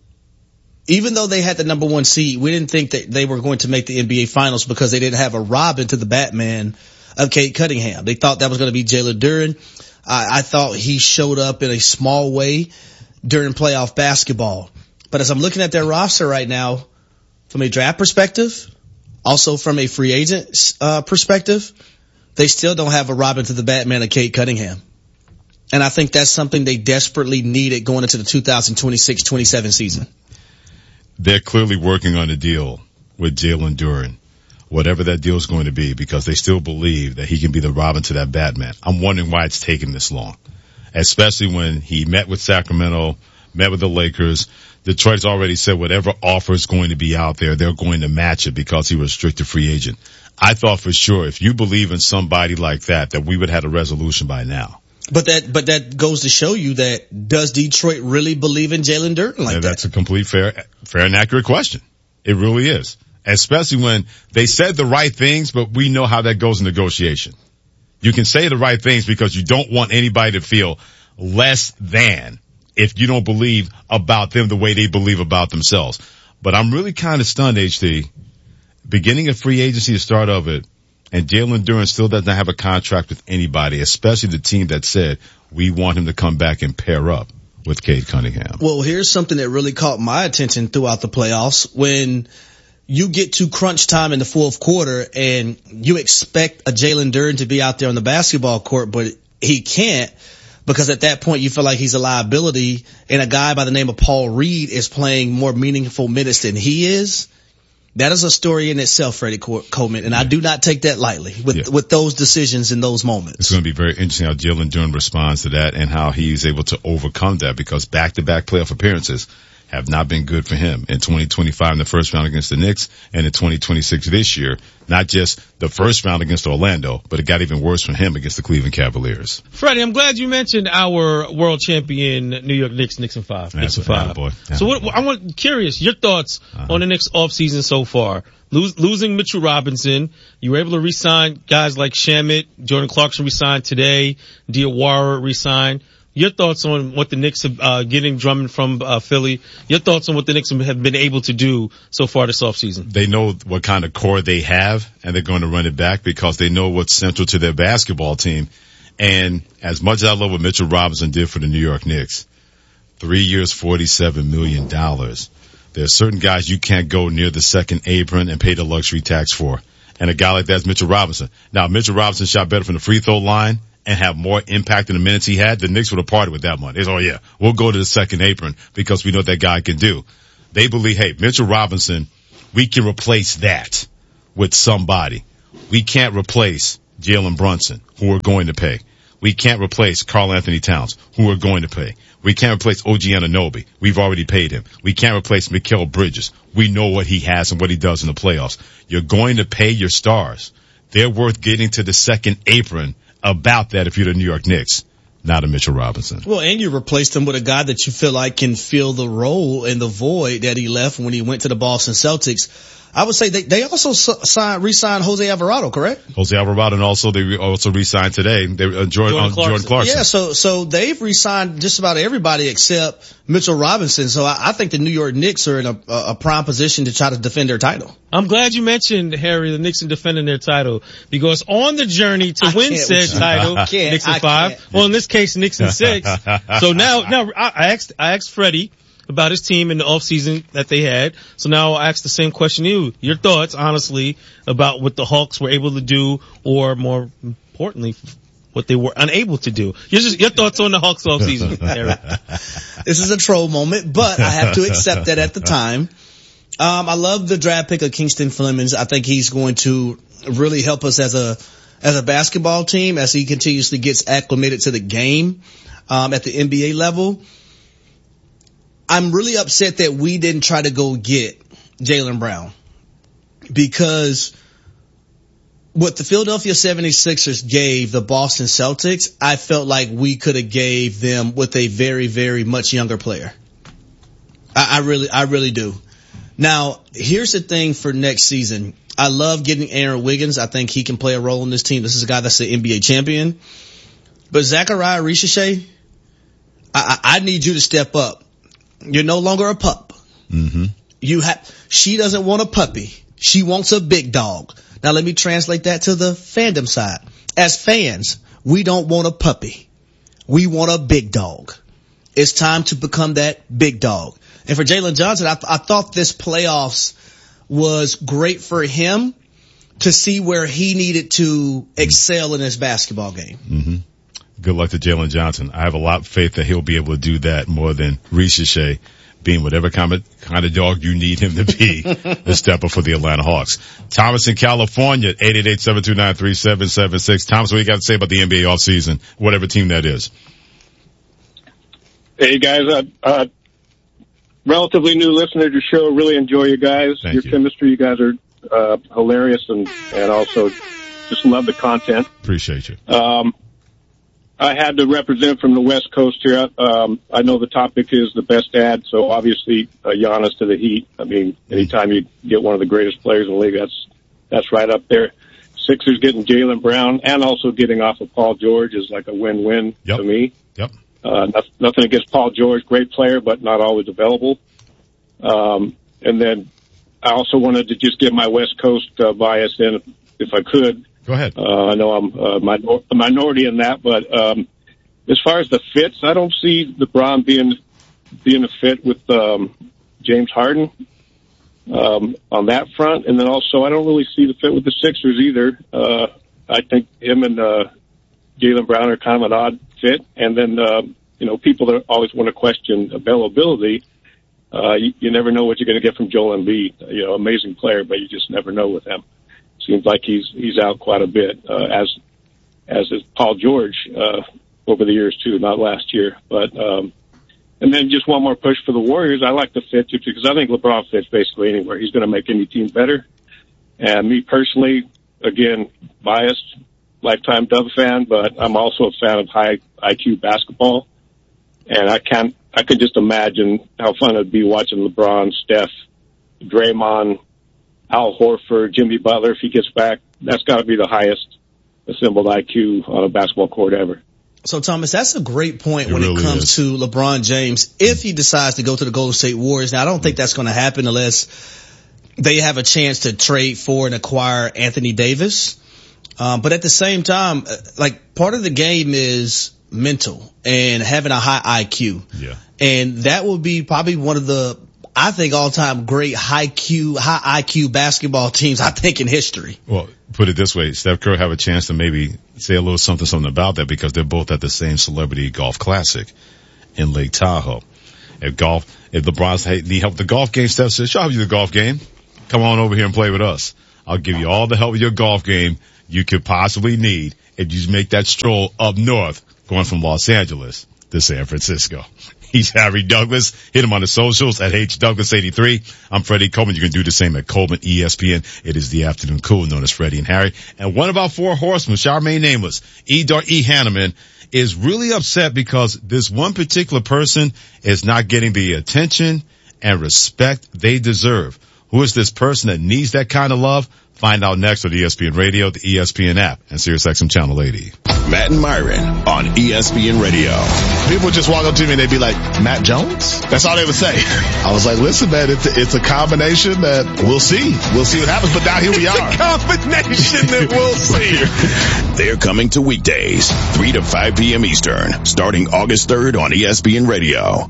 [SPEAKER 1] even though they had the number one seed, we didn't think that they were going to make the N B A Finals because they didn't have a Robin to the Batman of Cade Cunningham. They thought that was going to be Jalen Duren. I, I thought he showed up in a small way during playoff basketball. But as I'm looking at their roster right now, from a draft perspective, also from a free agent uh, perspective, they still don't have a Robin to the Batman of Cade Cunningham. And I think that's something they desperately needed going into the two thousand twenty-six twenty-seven season.
[SPEAKER 2] They're clearly working on a deal with Jalen Duren, whatever that deal is going to be, because they still believe that he can be the Robin to that Batman. I'm wondering why it's taking this long, especially when he met with Sacramento, met with the Lakers. Detroit's already said whatever offer is going to be out there, they're going to match it because he was a restricted free agent. I thought for sure if you believe in somebody like that, that we would have a resolution by now.
[SPEAKER 1] But that, but that goes to show you that does Detroit really believe in Jalen Duren like
[SPEAKER 2] yeah,
[SPEAKER 1] that?
[SPEAKER 2] That's a complete fair, fair and accurate question. It really is. Especially when they said the right things, but we know how that goes in negotiation. You can say the right things because you don't want anybody to feel less than if you don't believe about them the way they believe about themselves. But I'm really kind of stunned, H D. Beginning of free agency to start of it, and Jalen Duren still doesn't have a contract with anybody, especially the team that said we want him to come back and pair up with Cade Cunningham.
[SPEAKER 1] Well, here's something that really caught my attention throughout the playoffs. When you get to crunch time in the fourth quarter and you expect a Jalen Duren to be out there on the basketball court, but he can't because at that point you feel like he's a liability and a guy by the name of Paul Reed is playing more meaningful minutes than he is. That is a story in itself, Freddie Coleman, and I do not take that lightly with yeah. with those decisions in those moments.
[SPEAKER 2] It's going to be very interesting how Jalen Duren responds to that and how he's able to overcome that because back-to-back playoff appearances have not been good for him in twenty twenty-five in the first round against the Knicks and in twenty twenty-six this year. Not just the first round against Orlando, but it got even worse for him against the Cleveland Cavaliers.
[SPEAKER 6] Freddie, I'm glad you mentioned our world champion New York Knicks, Knicks and five. Knicks and five.
[SPEAKER 2] Boy.
[SPEAKER 6] So what, I want curious your thoughts uh-huh. on the Knicks offseason so far. Lose, losing Mitchell Robinson, you were able to re-sign guys like Shamet, Jordan Clarkson re-signed today, Diawara re-signed. Your thoughts on what the Knicks are uh, getting Drummond from uh, Philly. Your thoughts on what the Knicks have been able to do so far this offseason.
[SPEAKER 2] They know what kind of core they have, and they're going to run it back because they know what's central to their basketball team. And as much as I love what Mitchell Robinson did for the New York Knicks, three years, forty-seven million dollars. There are certain guys you can't go near the second apron and pay the luxury tax for. And a guy like that is Mitchell Robinson. Now, Mitchell Robinson shot better from the free throw line and have more impact in the minutes he had, the Knicks would have parted with that money. They said, oh yeah, we'll go to the second apron because we know what that guy can do. They believe, hey, Mitchell Robinson, we can replace that with somebody. We can't replace Jalen Brunson, who we're going to pay. We can't replace Karl Anthony Towns, who we're going to pay. We can't replace O G Anunoby. We've already paid him. We can't replace Mikal Bridges. We know what he has and what he does in the playoffs. You're going to pay your stars. They're worth getting to the second apron about that if you're the New York Knicks, not a Mitchell Robinson.
[SPEAKER 1] Well, and you replaced him with a guy that you feel like can fill the role and the void that he left when he went to the Boston Celtics. I would say they, they also signed, re-signed Jose Alvarado, correct?
[SPEAKER 2] Jose Alvarado, and also they also re-signed today. They, uh, Jordan, Jordan, uh, Clarkson. Jordan Clarkson.
[SPEAKER 1] Yeah, so, so they've re-signed just about everybody except Mitchell Robinson. So I, I think the New York Knicks are in a, a prime position to try to defend their title.
[SPEAKER 6] I'm glad you mentioned, Harry, the Knicks are defending their title because on the journey to I win said title, Knicks in five. Can't. Well, in this case, Knicks in six. So now, now I asked, I asked Freddie about his team in the offseason that they had. So now I'll ask the same question to you. Your thoughts, honestly, about what the Hawks were able to do, or more importantly, what they were unable to do. Your, just, your thoughts on the Hawks offseason, Eric.
[SPEAKER 1] This is a troll moment, but I have to accept that at the time. Um, I love the draft pick of Kingston Flemings. I think he's going to really help us as a, as a basketball team as he continuously gets acclimated to the game, um, at the N B A level. I'm really upset that we didn't try to go get Jaylen Brown because what the Philadelphia seventy-sixers gave the Boston Celtics, I felt like we could have gave them with a very, very much younger player. I, I really, I really do. Now, here's the thing for next season. I love getting Aaron Wiggins. I think he can play a role in this team. This is a guy that's the N B A champion. But Zachariah Richeche, I, I need you to step up. You're no longer a pup.
[SPEAKER 2] Mm-hmm.
[SPEAKER 1] You have, she doesn't want a puppy. She wants a big dog. Now let me translate that to the fandom side. As fans, we don't want a puppy. We want a big dog. It's time to become that big dog. And for Jalen Johnson, I, I thought this playoffs was great for him to see where he needed to excel in his basketball game.
[SPEAKER 2] Mm-hmm. Good luck to Jalen Johnson. I have a lot of faith that he'll be able to do that more than Richeche being whatever kind of, kind of dog you need him to be to step up for the Atlanta Hawks. Thomas in California, eight eight eight, seven two nine, three seven seven six. Thomas, what do you got to say about the N B A offseason, whatever team that is?
[SPEAKER 7] Hey, guys. Uh, uh, relatively new listener to your show. Really enjoy you guys.
[SPEAKER 2] Thank
[SPEAKER 7] your
[SPEAKER 2] you.
[SPEAKER 7] chemistry, you guys are uh, hilarious, and, and also just love the content.
[SPEAKER 2] Appreciate you.
[SPEAKER 7] Um, I had to represent from the West Coast here. Um, I know the topic is the best ad, so obviously uh, Giannis to the Heat. I mean, anytime you get one of the greatest players in the league, that's that's right up there. Sixers getting Jaylen Brown and also getting off of Paul George is like a win-win
[SPEAKER 2] yep.
[SPEAKER 7] to me.
[SPEAKER 2] Yep.
[SPEAKER 7] Uh, nothing against Paul George, great player, but not always available. Um, and then I also wanted to just get my West Coast uh, bias in, if I could.
[SPEAKER 2] Go ahead.
[SPEAKER 7] Uh, I know I'm uh, minor- a minority in that, but um, as far as the fits, I don't see LeBron being being a fit with um, James Harden um, on that front. And then also, I don't really see the fit with the Sixers either. Uh, I think him and uh, Jaylen Brown are kind of an odd fit. And then, uh, you know, people that always want to question availability. Uh, you, you never know what you're going to get from Joel Embiid. You know, amazing player, but you just never know with him. Seems like he's he's out quite a bit, uh, as as is Paul George uh, over the years too, not last year. But um, and then just one more push for the Warriors. I like the fit too, because I think LeBron fits basically anywhere. He's going to make any team better. And me personally, again, biased, lifetime Dub fan, but I'm also a fan of high I Q basketball. And I can't, I can just imagine how fun it'd be watching LeBron, Steph, Draymond, Al Horford, Jimmy Butler, if he gets back. That's got to be the highest assembled I Q on a basketball court ever.
[SPEAKER 1] So, Thomas, that's a great point
[SPEAKER 2] it
[SPEAKER 1] when
[SPEAKER 2] really
[SPEAKER 1] it comes
[SPEAKER 2] is.
[SPEAKER 1] to LeBron James. If he decides to go to the Golden State Warriors, now I don't think that's going to happen unless they have a chance to trade for and acquire Anthony Davis. Um, but at the same time, like, part of the game is mental and having a high I Q.
[SPEAKER 2] Yeah.
[SPEAKER 1] And that will be probably one of the, I think, all-time great high Q, high I Q basketball teams, I think, in history.
[SPEAKER 2] Well, put it this way, Steph Curry have a chance to maybe say a little something, something about that because they're both at the same Celebrity Golf Classic in Lake Tahoe. If golf, if LeBron's need help with the golf game, Steph says, "Sure, I'll help you with the golf game. Come on over here and play with us. I'll give you all the help with your golf game you could possibly need if you make that stroll up north going from Los Angeles to San Francisco." He's Harry Douglas. Hit him on the socials at H Douglas eighty-three. I'm Freddie Coleman. You can do the same at Coleman E S P N. It is the afternoon cool known as Freddie and Harry. And one of our four horsemen, shall remain nameless, E. Dar- E. Hanneman, is really upset because this one particular person is not getting the attention and respect they deserve. Who is this person that needs that kind of love? Find out next on E S P N Radio, the E S P N app, and SiriusXM Channel eighty.
[SPEAKER 13] Matt and Myron on E S P N Radio.
[SPEAKER 9] People just walk up to me and they be like, "Matt Jones?" That's all they would say. I was like, listen, man, it's a, it's a combination that we'll see. We'll see what happens, but now here we are.
[SPEAKER 13] It's a combination that we'll see. They're coming to weekdays, three to five p.m. Eastern, starting August third on E S P N Radio.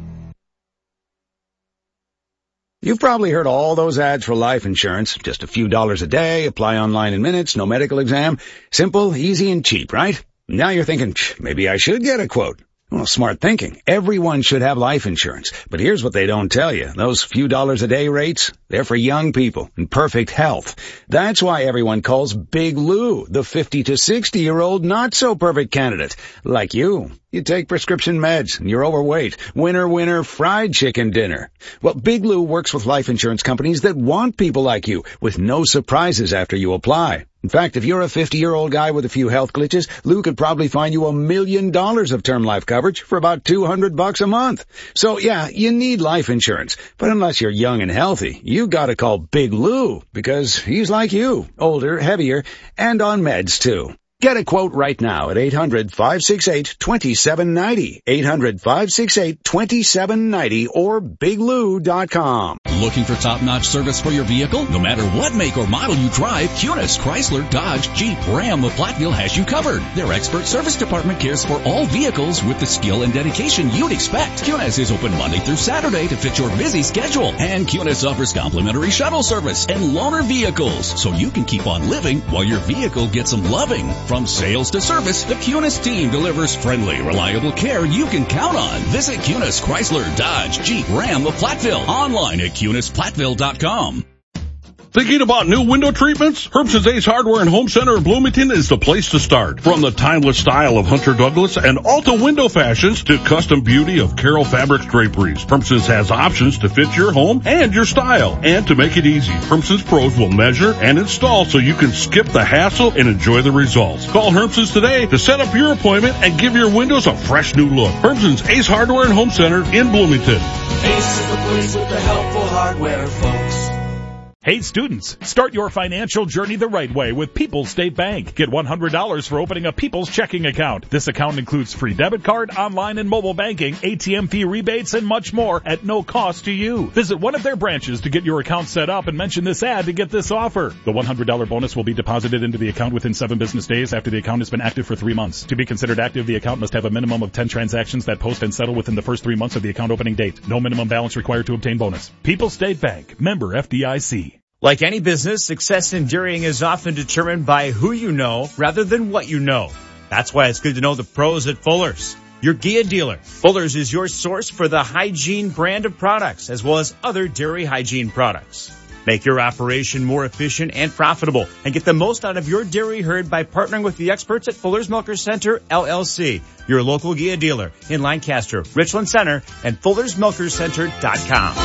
[SPEAKER 10] You've probably heard all those ads for life insurance. Just a few dollars a day, apply online in minutes, no medical exam. Simple, easy, and cheap, right? Now you're thinking, maybe I should get a quote. Well, smart thinking. Everyone should have life insurance. But here's what they don't tell you. Those few dollars a day rates, they're for young people in perfect health. That's why everyone calls Big Lou the fifty to sixty year old not so perfect candidate. Like you. You take prescription meds and you're overweight. Winner, winner, fried chicken dinner. Well, Big Lou works with life insurance companies that want people like you with no surprises after you apply. In fact, if you're a fifty-year-old guy with a few health glitches, Lou could probably find you a million dollars of term life coverage for about two hundred bucks a month. So yeah, you need life insurance. But unless you're young and healthy, you gotta call Big Lou because he's like you, older, heavier, and on meds too. Get a quote right now at eight hundred, five six eight, two seven nine zero, eight hundred, five six eight, two seven nine zero, or big lou dot com.
[SPEAKER 17] Looking for top-notch service for your vehicle? No matter what make or model you drive, Cunis, Chrysler, Dodge, Jeep, Ram, or Platteville has you covered. Their expert service department cares for all vehicles with the skill and dedication you'd expect. Cunis is open Monday through Saturday to fit your busy schedule. And Cunis offers complimentary shuttle service and loaner vehicles, so you can keep on living while your vehicle gets some loving. From sales to service, the Cunis team delivers friendly, reliable care you can count on. Visit Cunis, Chrysler, Dodge, Jeep, Ram, or Platteville online at cunis platteville dot com.
[SPEAKER 18] Thinking about new window treatments? Herbson's Ace Hardware and Home Center in Bloomington is the place to start. From the timeless style of Hunter Douglas and Alta window fashions to custom beauty of Carroll Fabrics draperies, Herbson's has options to fit your home and your style. And to make it easy, Herbson's pros will measure and install so you can skip the hassle and enjoy the results. Call Herbson's today to set up your appointment and give your windows a fresh new look. Herbson's Ace Hardware and Home Center in Bloomington.
[SPEAKER 8] Ace is the place with the helpful hardware, folks.
[SPEAKER 11] Hey students, start your financial journey the right way with People's State Bank. Get one hundred dollars for opening a People's checking account. This account includes free debit card, online and mobile banking, A T M fee rebates, and much more at no cost to you. Visit one of their branches to get your account set up and mention this ad to get this offer. The one hundred dollars bonus will be deposited into the account within seven business days after the account has been active for three months. To be considered active, the account must have a minimum of ten transactions that post and settle within the first three months of the account opening date. No minimum balance required to obtain bonus. People's State Bank, member F D I C.
[SPEAKER 12] Like any business, success in dairying is often determined by who you know rather than what you know. That's why it's good to know the pros at Fuller's, your Gia dealer. Fuller's is your source for the hygiene brand of products as well as other dairy hygiene products. Make your operation more efficient and profitable and get the most out of your dairy herd by partnering with the experts at Fuller's Milker Center, L L C, your local Gia dealer in Lancaster, Richland Center, and fullers milker center dot com.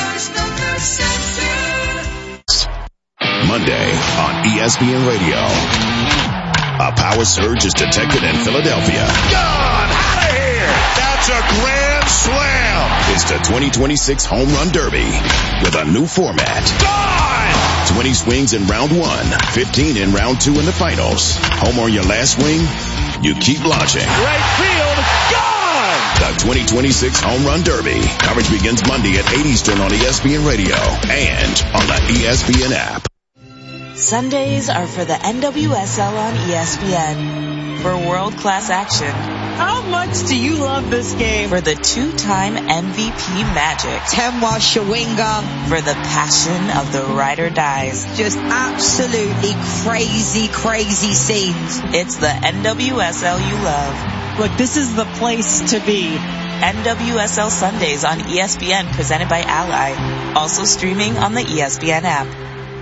[SPEAKER 13] Monday on E S P N Radio. A power surge is detected in Philadelphia.
[SPEAKER 9] Gone! Out of here! That's a grand slam!
[SPEAKER 13] It's the twenty twenty-six Home Run Derby with a new format.
[SPEAKER 9] Gone!
[SPEAKER 13] twenty swings in round one, fifteen in round two in the finals. Home on your last swing, you keep launching.
[SPEAKER 8] Right field, gone!
[SPEAKER 13] The twenty twenty-six Home Run Derby. Coverage begins Monday at eight Eastern on E S P N Radio and on the E S P N app.
[SPEAKER 14] Sundays are for the N W S L on E S P N. For world-class action.
[SPEAKER 19] How much do you love this game?
[SPEAKER 14] For the two-time M V P Magic.
[SPEAKER 19] Temwa Shawinga.
[SPEAKER 14] For the passion of the ride or dies.
[SPEAKER 19] Just absolutely crazy, crazy scenes.
[SPEAKER 14] It's the N W S L you love.
[SPEAKER 19] Look, this is the place to be.
[SPEAKER 14] N W S L Sundays on E S P N, presented by Ally. Also streaming on the E S P N app.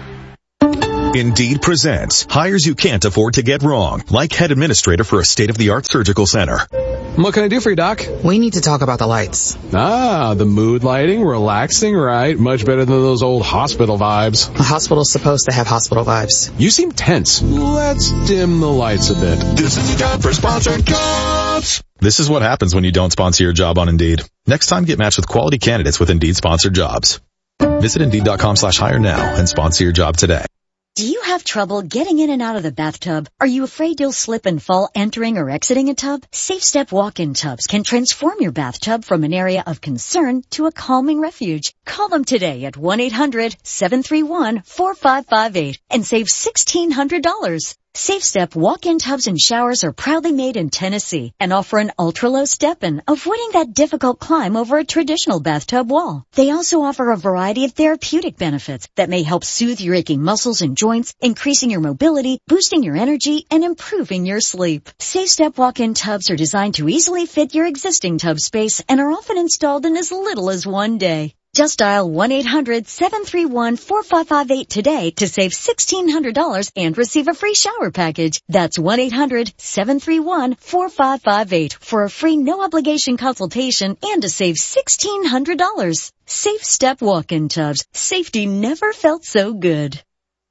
[SPEAKER 20] Indeed presents hires you can't afford to get wrong, like head administrator for a state-of-the-art surgical center.
[SPEAKER 21] What can I do for you, Doc?
[SPEAKER 25] We need to talk about the lights.
[SPEAKER 21] Ah, the mood lighting, relaxing, right? Much better than those old hospital vibes.
[SPEAKER 25] A hospital's supposed to have hospital vibes.
[SPEAKER 21] You seem tense. Let's dim the lights a bit.
[SPEAKER 13] This is your job for sponsored jobs.
[SPEAKER 20] This is what happens when you don't sponsor your job on Indeed. Next time, get matched with quality candidates with Indeed sponsored jobs. Visit Indeed.com slash hire now and sponsor your job today.
[SPEAKER 26] Do you have trouble getting in and out of the bathtub? Are you afraid you'll slip and fall entering or exiting a tub? Safe Step walk-in tubs can transform your bathtub from an area of concern to a calming refuge. Call them today at one eight hundred seven three one four five five eight and save sixteen hundred dollars. Safe Step walk-in tubs and showers are proudly made in Tennessee and offer an ultra-low step-in, avoiding that difficult climb over a traditional bathtub wall. They also offer a variety of therapeutic benefits that may help soothe your aching muscles and joints, increasing your mobility, boosting your energy, and improving your sleep. Safe Step walk-in tubs are designed to easily fit your existing tub space and are often installed in as little as one day. Just dial one eight hundred seven three one four five five eight today to save sixteen hundred dollars and receive a free shower package. That's one eight hundred seven three one four five five eight for a free no-obligation consultation and to save sixteen hundred dollars. Safe Step walk-in tubs. Safety never felt so good.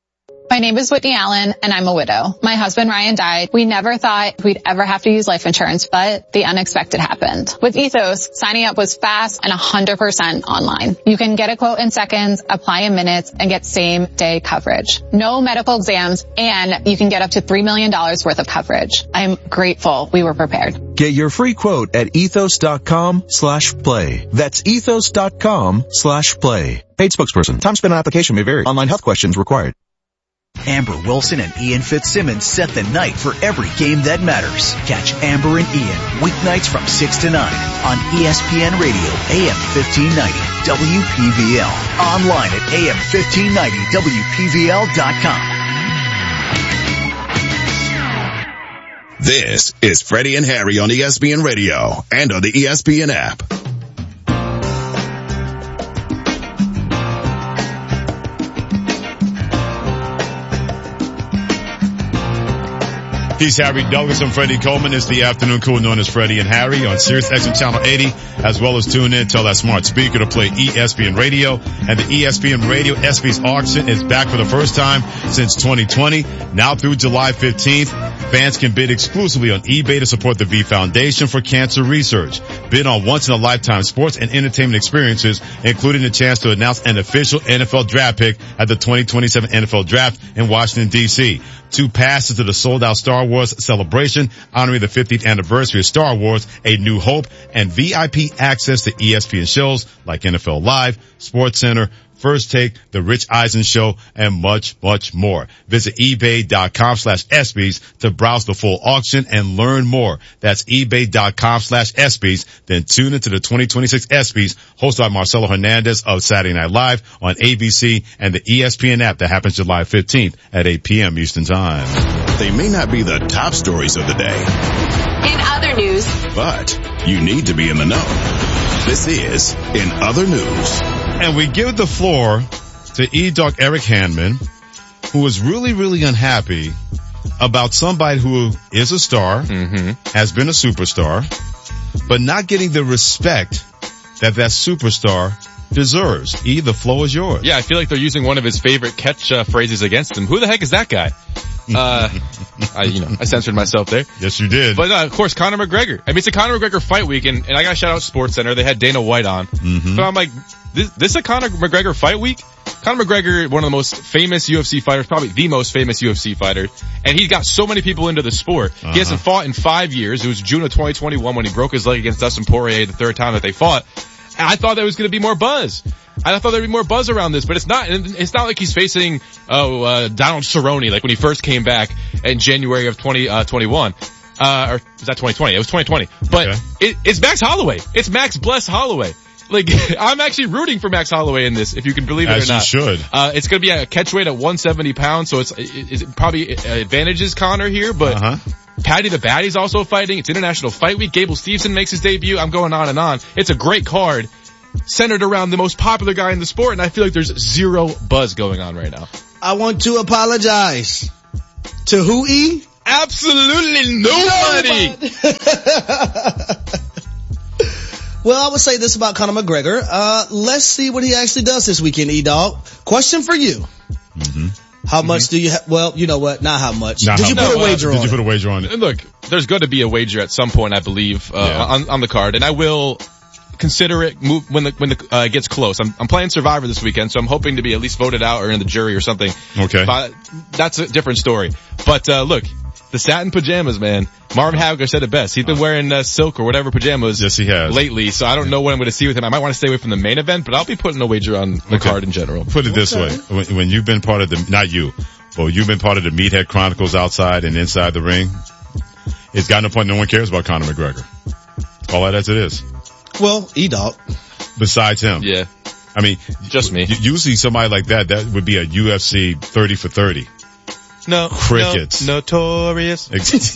[SPEAKER 15] My name is Whitney Allen, and I'm a widow. My husband, Ryan, died. We never thought we'd ever have to use life insurance, but the unexpected happened. With Ethos, signing up was fast and one hundred percent online. You can get a quote in seconds, apply in minutes, and get same-day coverage. No medical exams, and you can get up to three million dollars worth of coverage. I'm grateful we were prepared.
[SPEAKER 16] Get your free quote at ethos.com slash play. That's ethos.com slash play. Paid spokesperson. Time spent on application may vary. Online health questions required.
[SPEAKER 3] Amber Wilson and Ian Fitzsimmons set the night for every game that matters. Catch Amber and Ian weeknights from six to nine on E S P N Radio, A M fifteen ninety, W P V L. Online at A M fifteen ninety W P V L dot com.
[SPEAKER 13] This is Freddie and Harry on E S P N Radio and on the E S P N app.
[SPEAKER 2] He's Harry Douglas and Freddie Coleman. It's the afternoon crew known as Freddie and Harry on Sirius X M Channel eighty, as well as tune in, tell that smart speaker to play E S P N Radio. And the E S P N Radio ESPYs auction is back for the first time since twenty twenty. Now through July fifteenth, fans can bid exclusively on eBay to support the V Foundation for Cancer Research. Bid on once-in-a-lifetime sports and entertainment experiences, including the chance to announce an official N F L draft pick at the twenty twenty-seven N F L Draft in Washington, D C Two passes to the sold-out Star Wars celebration honoring the fiftieth anniversary of Star Wars, A New Hope, and V I P access to E S P N shows like N F L Live, SportsCenter, First Take, The Rich Eisen Show, and much, much more. Visit ebay.com slash ESPYs to browse the full auction and learn more. That's ebay.com slash ESPYs. Then tune into the twenty twenty-six ESPYs hosted by Marcelo Hernandez of Saturday Night Live on A B C and the E S P N app that happens July fifteenth at eight p.m. Eastern Time.
[SPEAKER 13] They may not be the top stories of the day.
[SPEAKER 27] In other news.
[SPEAKER 13] But you need to be in the know. This is In Other News.
[SPEAKER 2] And we give the floor to E-Dog Eric Handman, who is really, really unhappy about somebody who is a star, mm-hmm. has been a superstar, but not getting the respect that that superstar deserves. E, the floor is yours.
[SPEAKER 28] Yeah, I feel like they're using one of his favorite catch uh, phrases against him. Who the heck is that guy? Uh, I, you know, I censored myself there.
[SPEAKER 2] Yes, you did.
[SPEAKER 28] But, uh, of course, Conor McGregor. I mean, it's a Conor McGregor fight week, and, and I gotta shout out SportsCenter. They had Dana White on. Mm-hmm. But I'm like, this, this is a Conor McGregor fight week. Conor McGregor, one of the most famous U F C fighters, probably the most famous U F C fighter, and he's got so many people into the sport. Uh-huh. He hasn't fought in five years. It was June of twenty twenty-one when he broke his leg against Dustin Poirier the third time that they fought. And I thought there was going to be more buzz. I thought there'd be more buzz around this, but it's not. It's not like he's facing oh uh, Donald Cerrone like when he first came back in January of twenty twenty-one. Uh, or was that twenty twenty? It was twenty twenty. But okay. it, it's Max Holloway. It's Max Bless Holloway. Like, I'm actually rooting for Max Holloway in this, if you can believe it
[SPEAKER 2] As
[SPEAKER 28] or not.
[SPEAKER 2] As you should.
[SPEAKER 28] Uh, it's gonna be a catchweight at one seventy pounds, so it's, it, it probably advantages Conor here, but uh-huh. Paddy the Baddy's also fighting. It's International Fight Week. Gable Steveson makes his debut. I'm going on and on. It's a great card centered around the most popular guy in the sport, and I feel like there's zero buzz going on right now.
[SPEAKER 1] I want to apologize. To who, E?
[SPEAKER 28] Absolutely nobody!
[SPEAKER 1] nobody. Well, I would say this about Conor McGregor. Uh, let's see what he actually does this weekend, E-Dog. Question for you. Mm-hmm. How much mm-hmm. do you have? Well, you know what? Not how much. Not did how you put no, a wager
[SPEAKER 2] uh,
[SPEAKER 1] on
[SPEAKER 2] Did you
[SPEAKER 1] it?
[SPEAKER 2] put a wager on it?
[SPEAKER 28] Look, there's going to be a wager at some point, I believe, uh, yeah. on, on the card, and I will consider it move when the, when the, uh, it gets close. I'm, I'm playing Survivor this weekend, so I'm hoping to be at least voted out or in the jury or something.
[SPEAKER 2] Okay.
[SPEAKER 28] But that's a different story. But, uh, look. The satin pajamas, man. Marvin Hagler said it best. He's been wearing uh, silk or whatever pajamas
[SPEAKER 2] yes, he has.
[SPEAKER 28] lately, so I don't know what I'm going to see with him. I might want to stay away from the main event, but I'll be putting a wager on the okay. card in general.
[SPEAKER 2] Put it this okay. way. When, when you've been part of the, not you, but you've been part of the Meathead Chronicles outside and inside the ring, it's got no point. No one cares about Conor McGregor. Call that as it is.
[SPEAKER 1] Well, E-Dog.
[SPEAKER 2] Besides him.
[SPEAKER 28] Yeah.
[SPEAKER 2] I mean.
[SPEAKER 28] Just me.
[SPEAKER 2] Usually somebody like that, that would be a U F C thirty for thirty.
[SPEAKER 28] No.
[SPEAKER 2] Crickets.
[SPEAKER 28] No, notorious.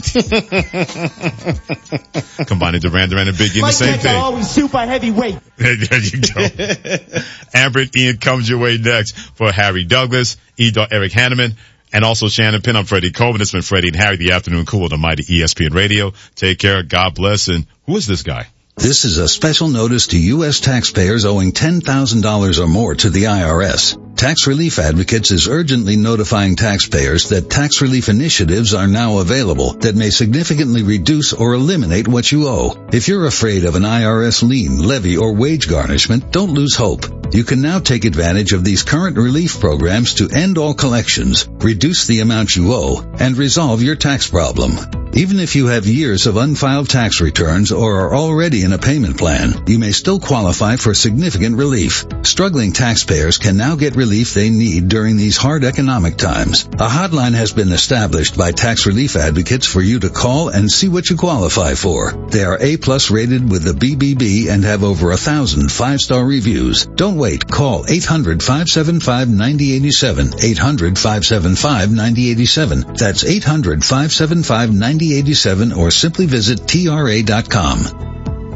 [SPEAKER 2] Combining Duran Duran and Biggie in the same thing.
[SPEAKER 19] Always super heavyweight.
[SPEAKER 2] There you go. Amber and Ian comes your way next for Harry Douglas, E-Dog, Eric Hanneman, and also Shannon Pinn. I'm Freddie Colvin. It's been Freddie and Harry, the afternoon cool on the mighty E S P N Radio. Take care. God bless. And who is this guy?
[SPEAKER 4] This is a special notice to U S taxpayers owing ten thousand dollars or more to the I R S. Tax Relief Advocates is urgently notifying taxpayers that tax relief initiatives are now available that may significantly reduce or eliminate what you owe. If you're afraid of an I R S lien, levy, or wage garnishment, don't lose hope. You can now take advantage of these current relief programs to end all collections, reduce the amount you owe, and resolve your tax problem. Even if you have years of unfiled tax returns or are already in a payment plan, you may still qualify for significant relief. Struggling taxpayers can now get relief they need during these hard economic times. A hotline has been established by Tax Relief Advocates for you to call and see what you qualify for. They are A-plus rated with the B B B and have over a thousand five-star reviews. Don't wait. Call eight hundred, five seven five, nine zero eight seven. eight hundred, five seven five, nine zero eight seven. That's eight hundred, five seven five, nine zero eight seven or simply visit T R A dot com.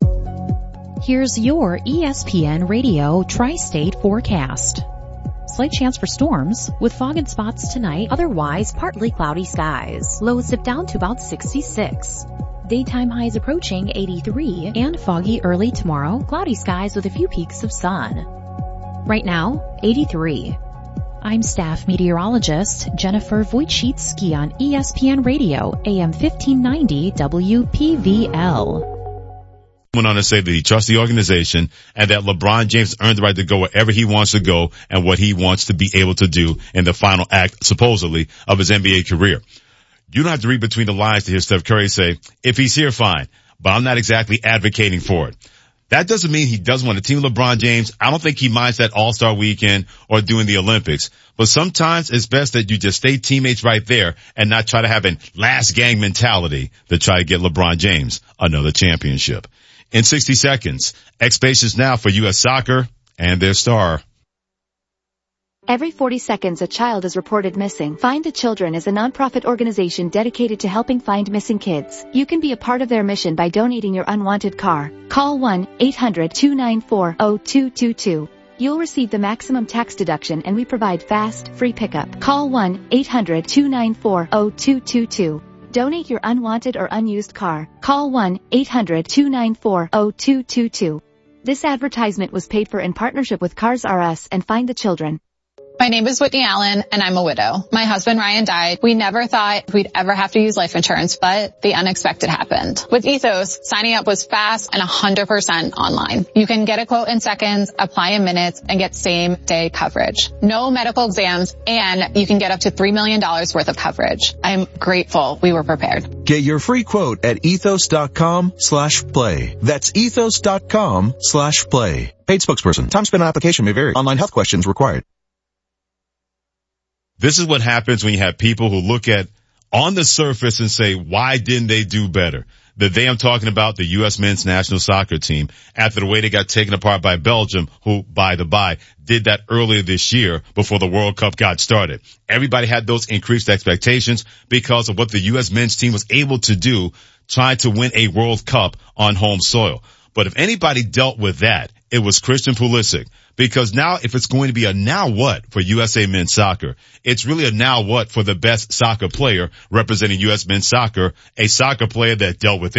[SPEAKER 5] Here's your E S P N Radio Tri-State forecast. Slight chance for storms with fog and spots tonight, otherwise partly cloudy skies. Lows dip down to about sixty-six. Daytime highs approaching eighty-three and foggy early tomorrow, cloudy skies with a few peaks of sun. Right now, eighty-three. I'm staff meteorologist Jennifer Wojcicki on E S P N Radio, A M fifteen ninety W P V L.
[SPEAKER 2] Went on to say that he trusts the organization and that LeBron James earned the right to go wherever he wants to go and what he wants to be able to do in the final act, supposedly, of his N B A career. You don't have to read between the lines to hear Steph Curry say, if he's here, fine, but I'm not exactly advocating for it. That doesn't mean he doesn't want to team with LeBron James. I don't think he minds that All-Star weekend or doing the Olympics. But sometimes it's best that you just stay teammates right there and not try to have a last gang mentality to try to get LeBron James another championship. In sixty seconds, expectations now for U S Soccer and their star.
[SPEAKER 6] Every forty seconds a child is reported missing. Find the Children is a nonprofit organization dedicated to helping find missing kids. You can be a part of their mission by donating your unwanted car. Call one eight hundred, two nine four, zero two two two. You'll receive the maximum tax deduction and we provide fast, free pickup. Call one eight hundred, two nine four, zero two two two. Donate your unwanted or unused car. Call one eight hundred, two nine four, zero two two two. This advertisement was paid for in partnership with Cars R Us and Find the Children.
[SPEAKER 15] My name is Whitney Allen, and I'm a widow. My husband Ryan died. We never thought we'd ever have to use life insurance, but the unexpected happened. With Ethos, signing up was fast and one hundred percent online. You can get a quote in seconds, apply in minutes, and get same-day coverage. No medical exams, and you can get up to three million dollars worth of coverage. I'm grateful we were prepared.
[SPEAKER 16] Get your free quote at ethos.com slash play. That's ethos.com slash play. Paid spokesperson. Time spent on application may vary. Online health questions required.
[SPEAKER 2] This is what happens when you have people who look at on the surface and say, why didn't they do better? The day I'm talking about the U S men's national soccer team after the way they got taken apart by Belgium, who, by the by, did that earlier this year before the World Cup got started. Everybody had those increased expectations because of what the U S men's team was able to do trying to win a World Cup on home soil. But if anybody dealt with that, it was Christian Pulisic. Because now if it's going to be a now what for U S A men's soccer, it's really a now what for the best soccer player representing U S men's soccer, a soccer player that dealt with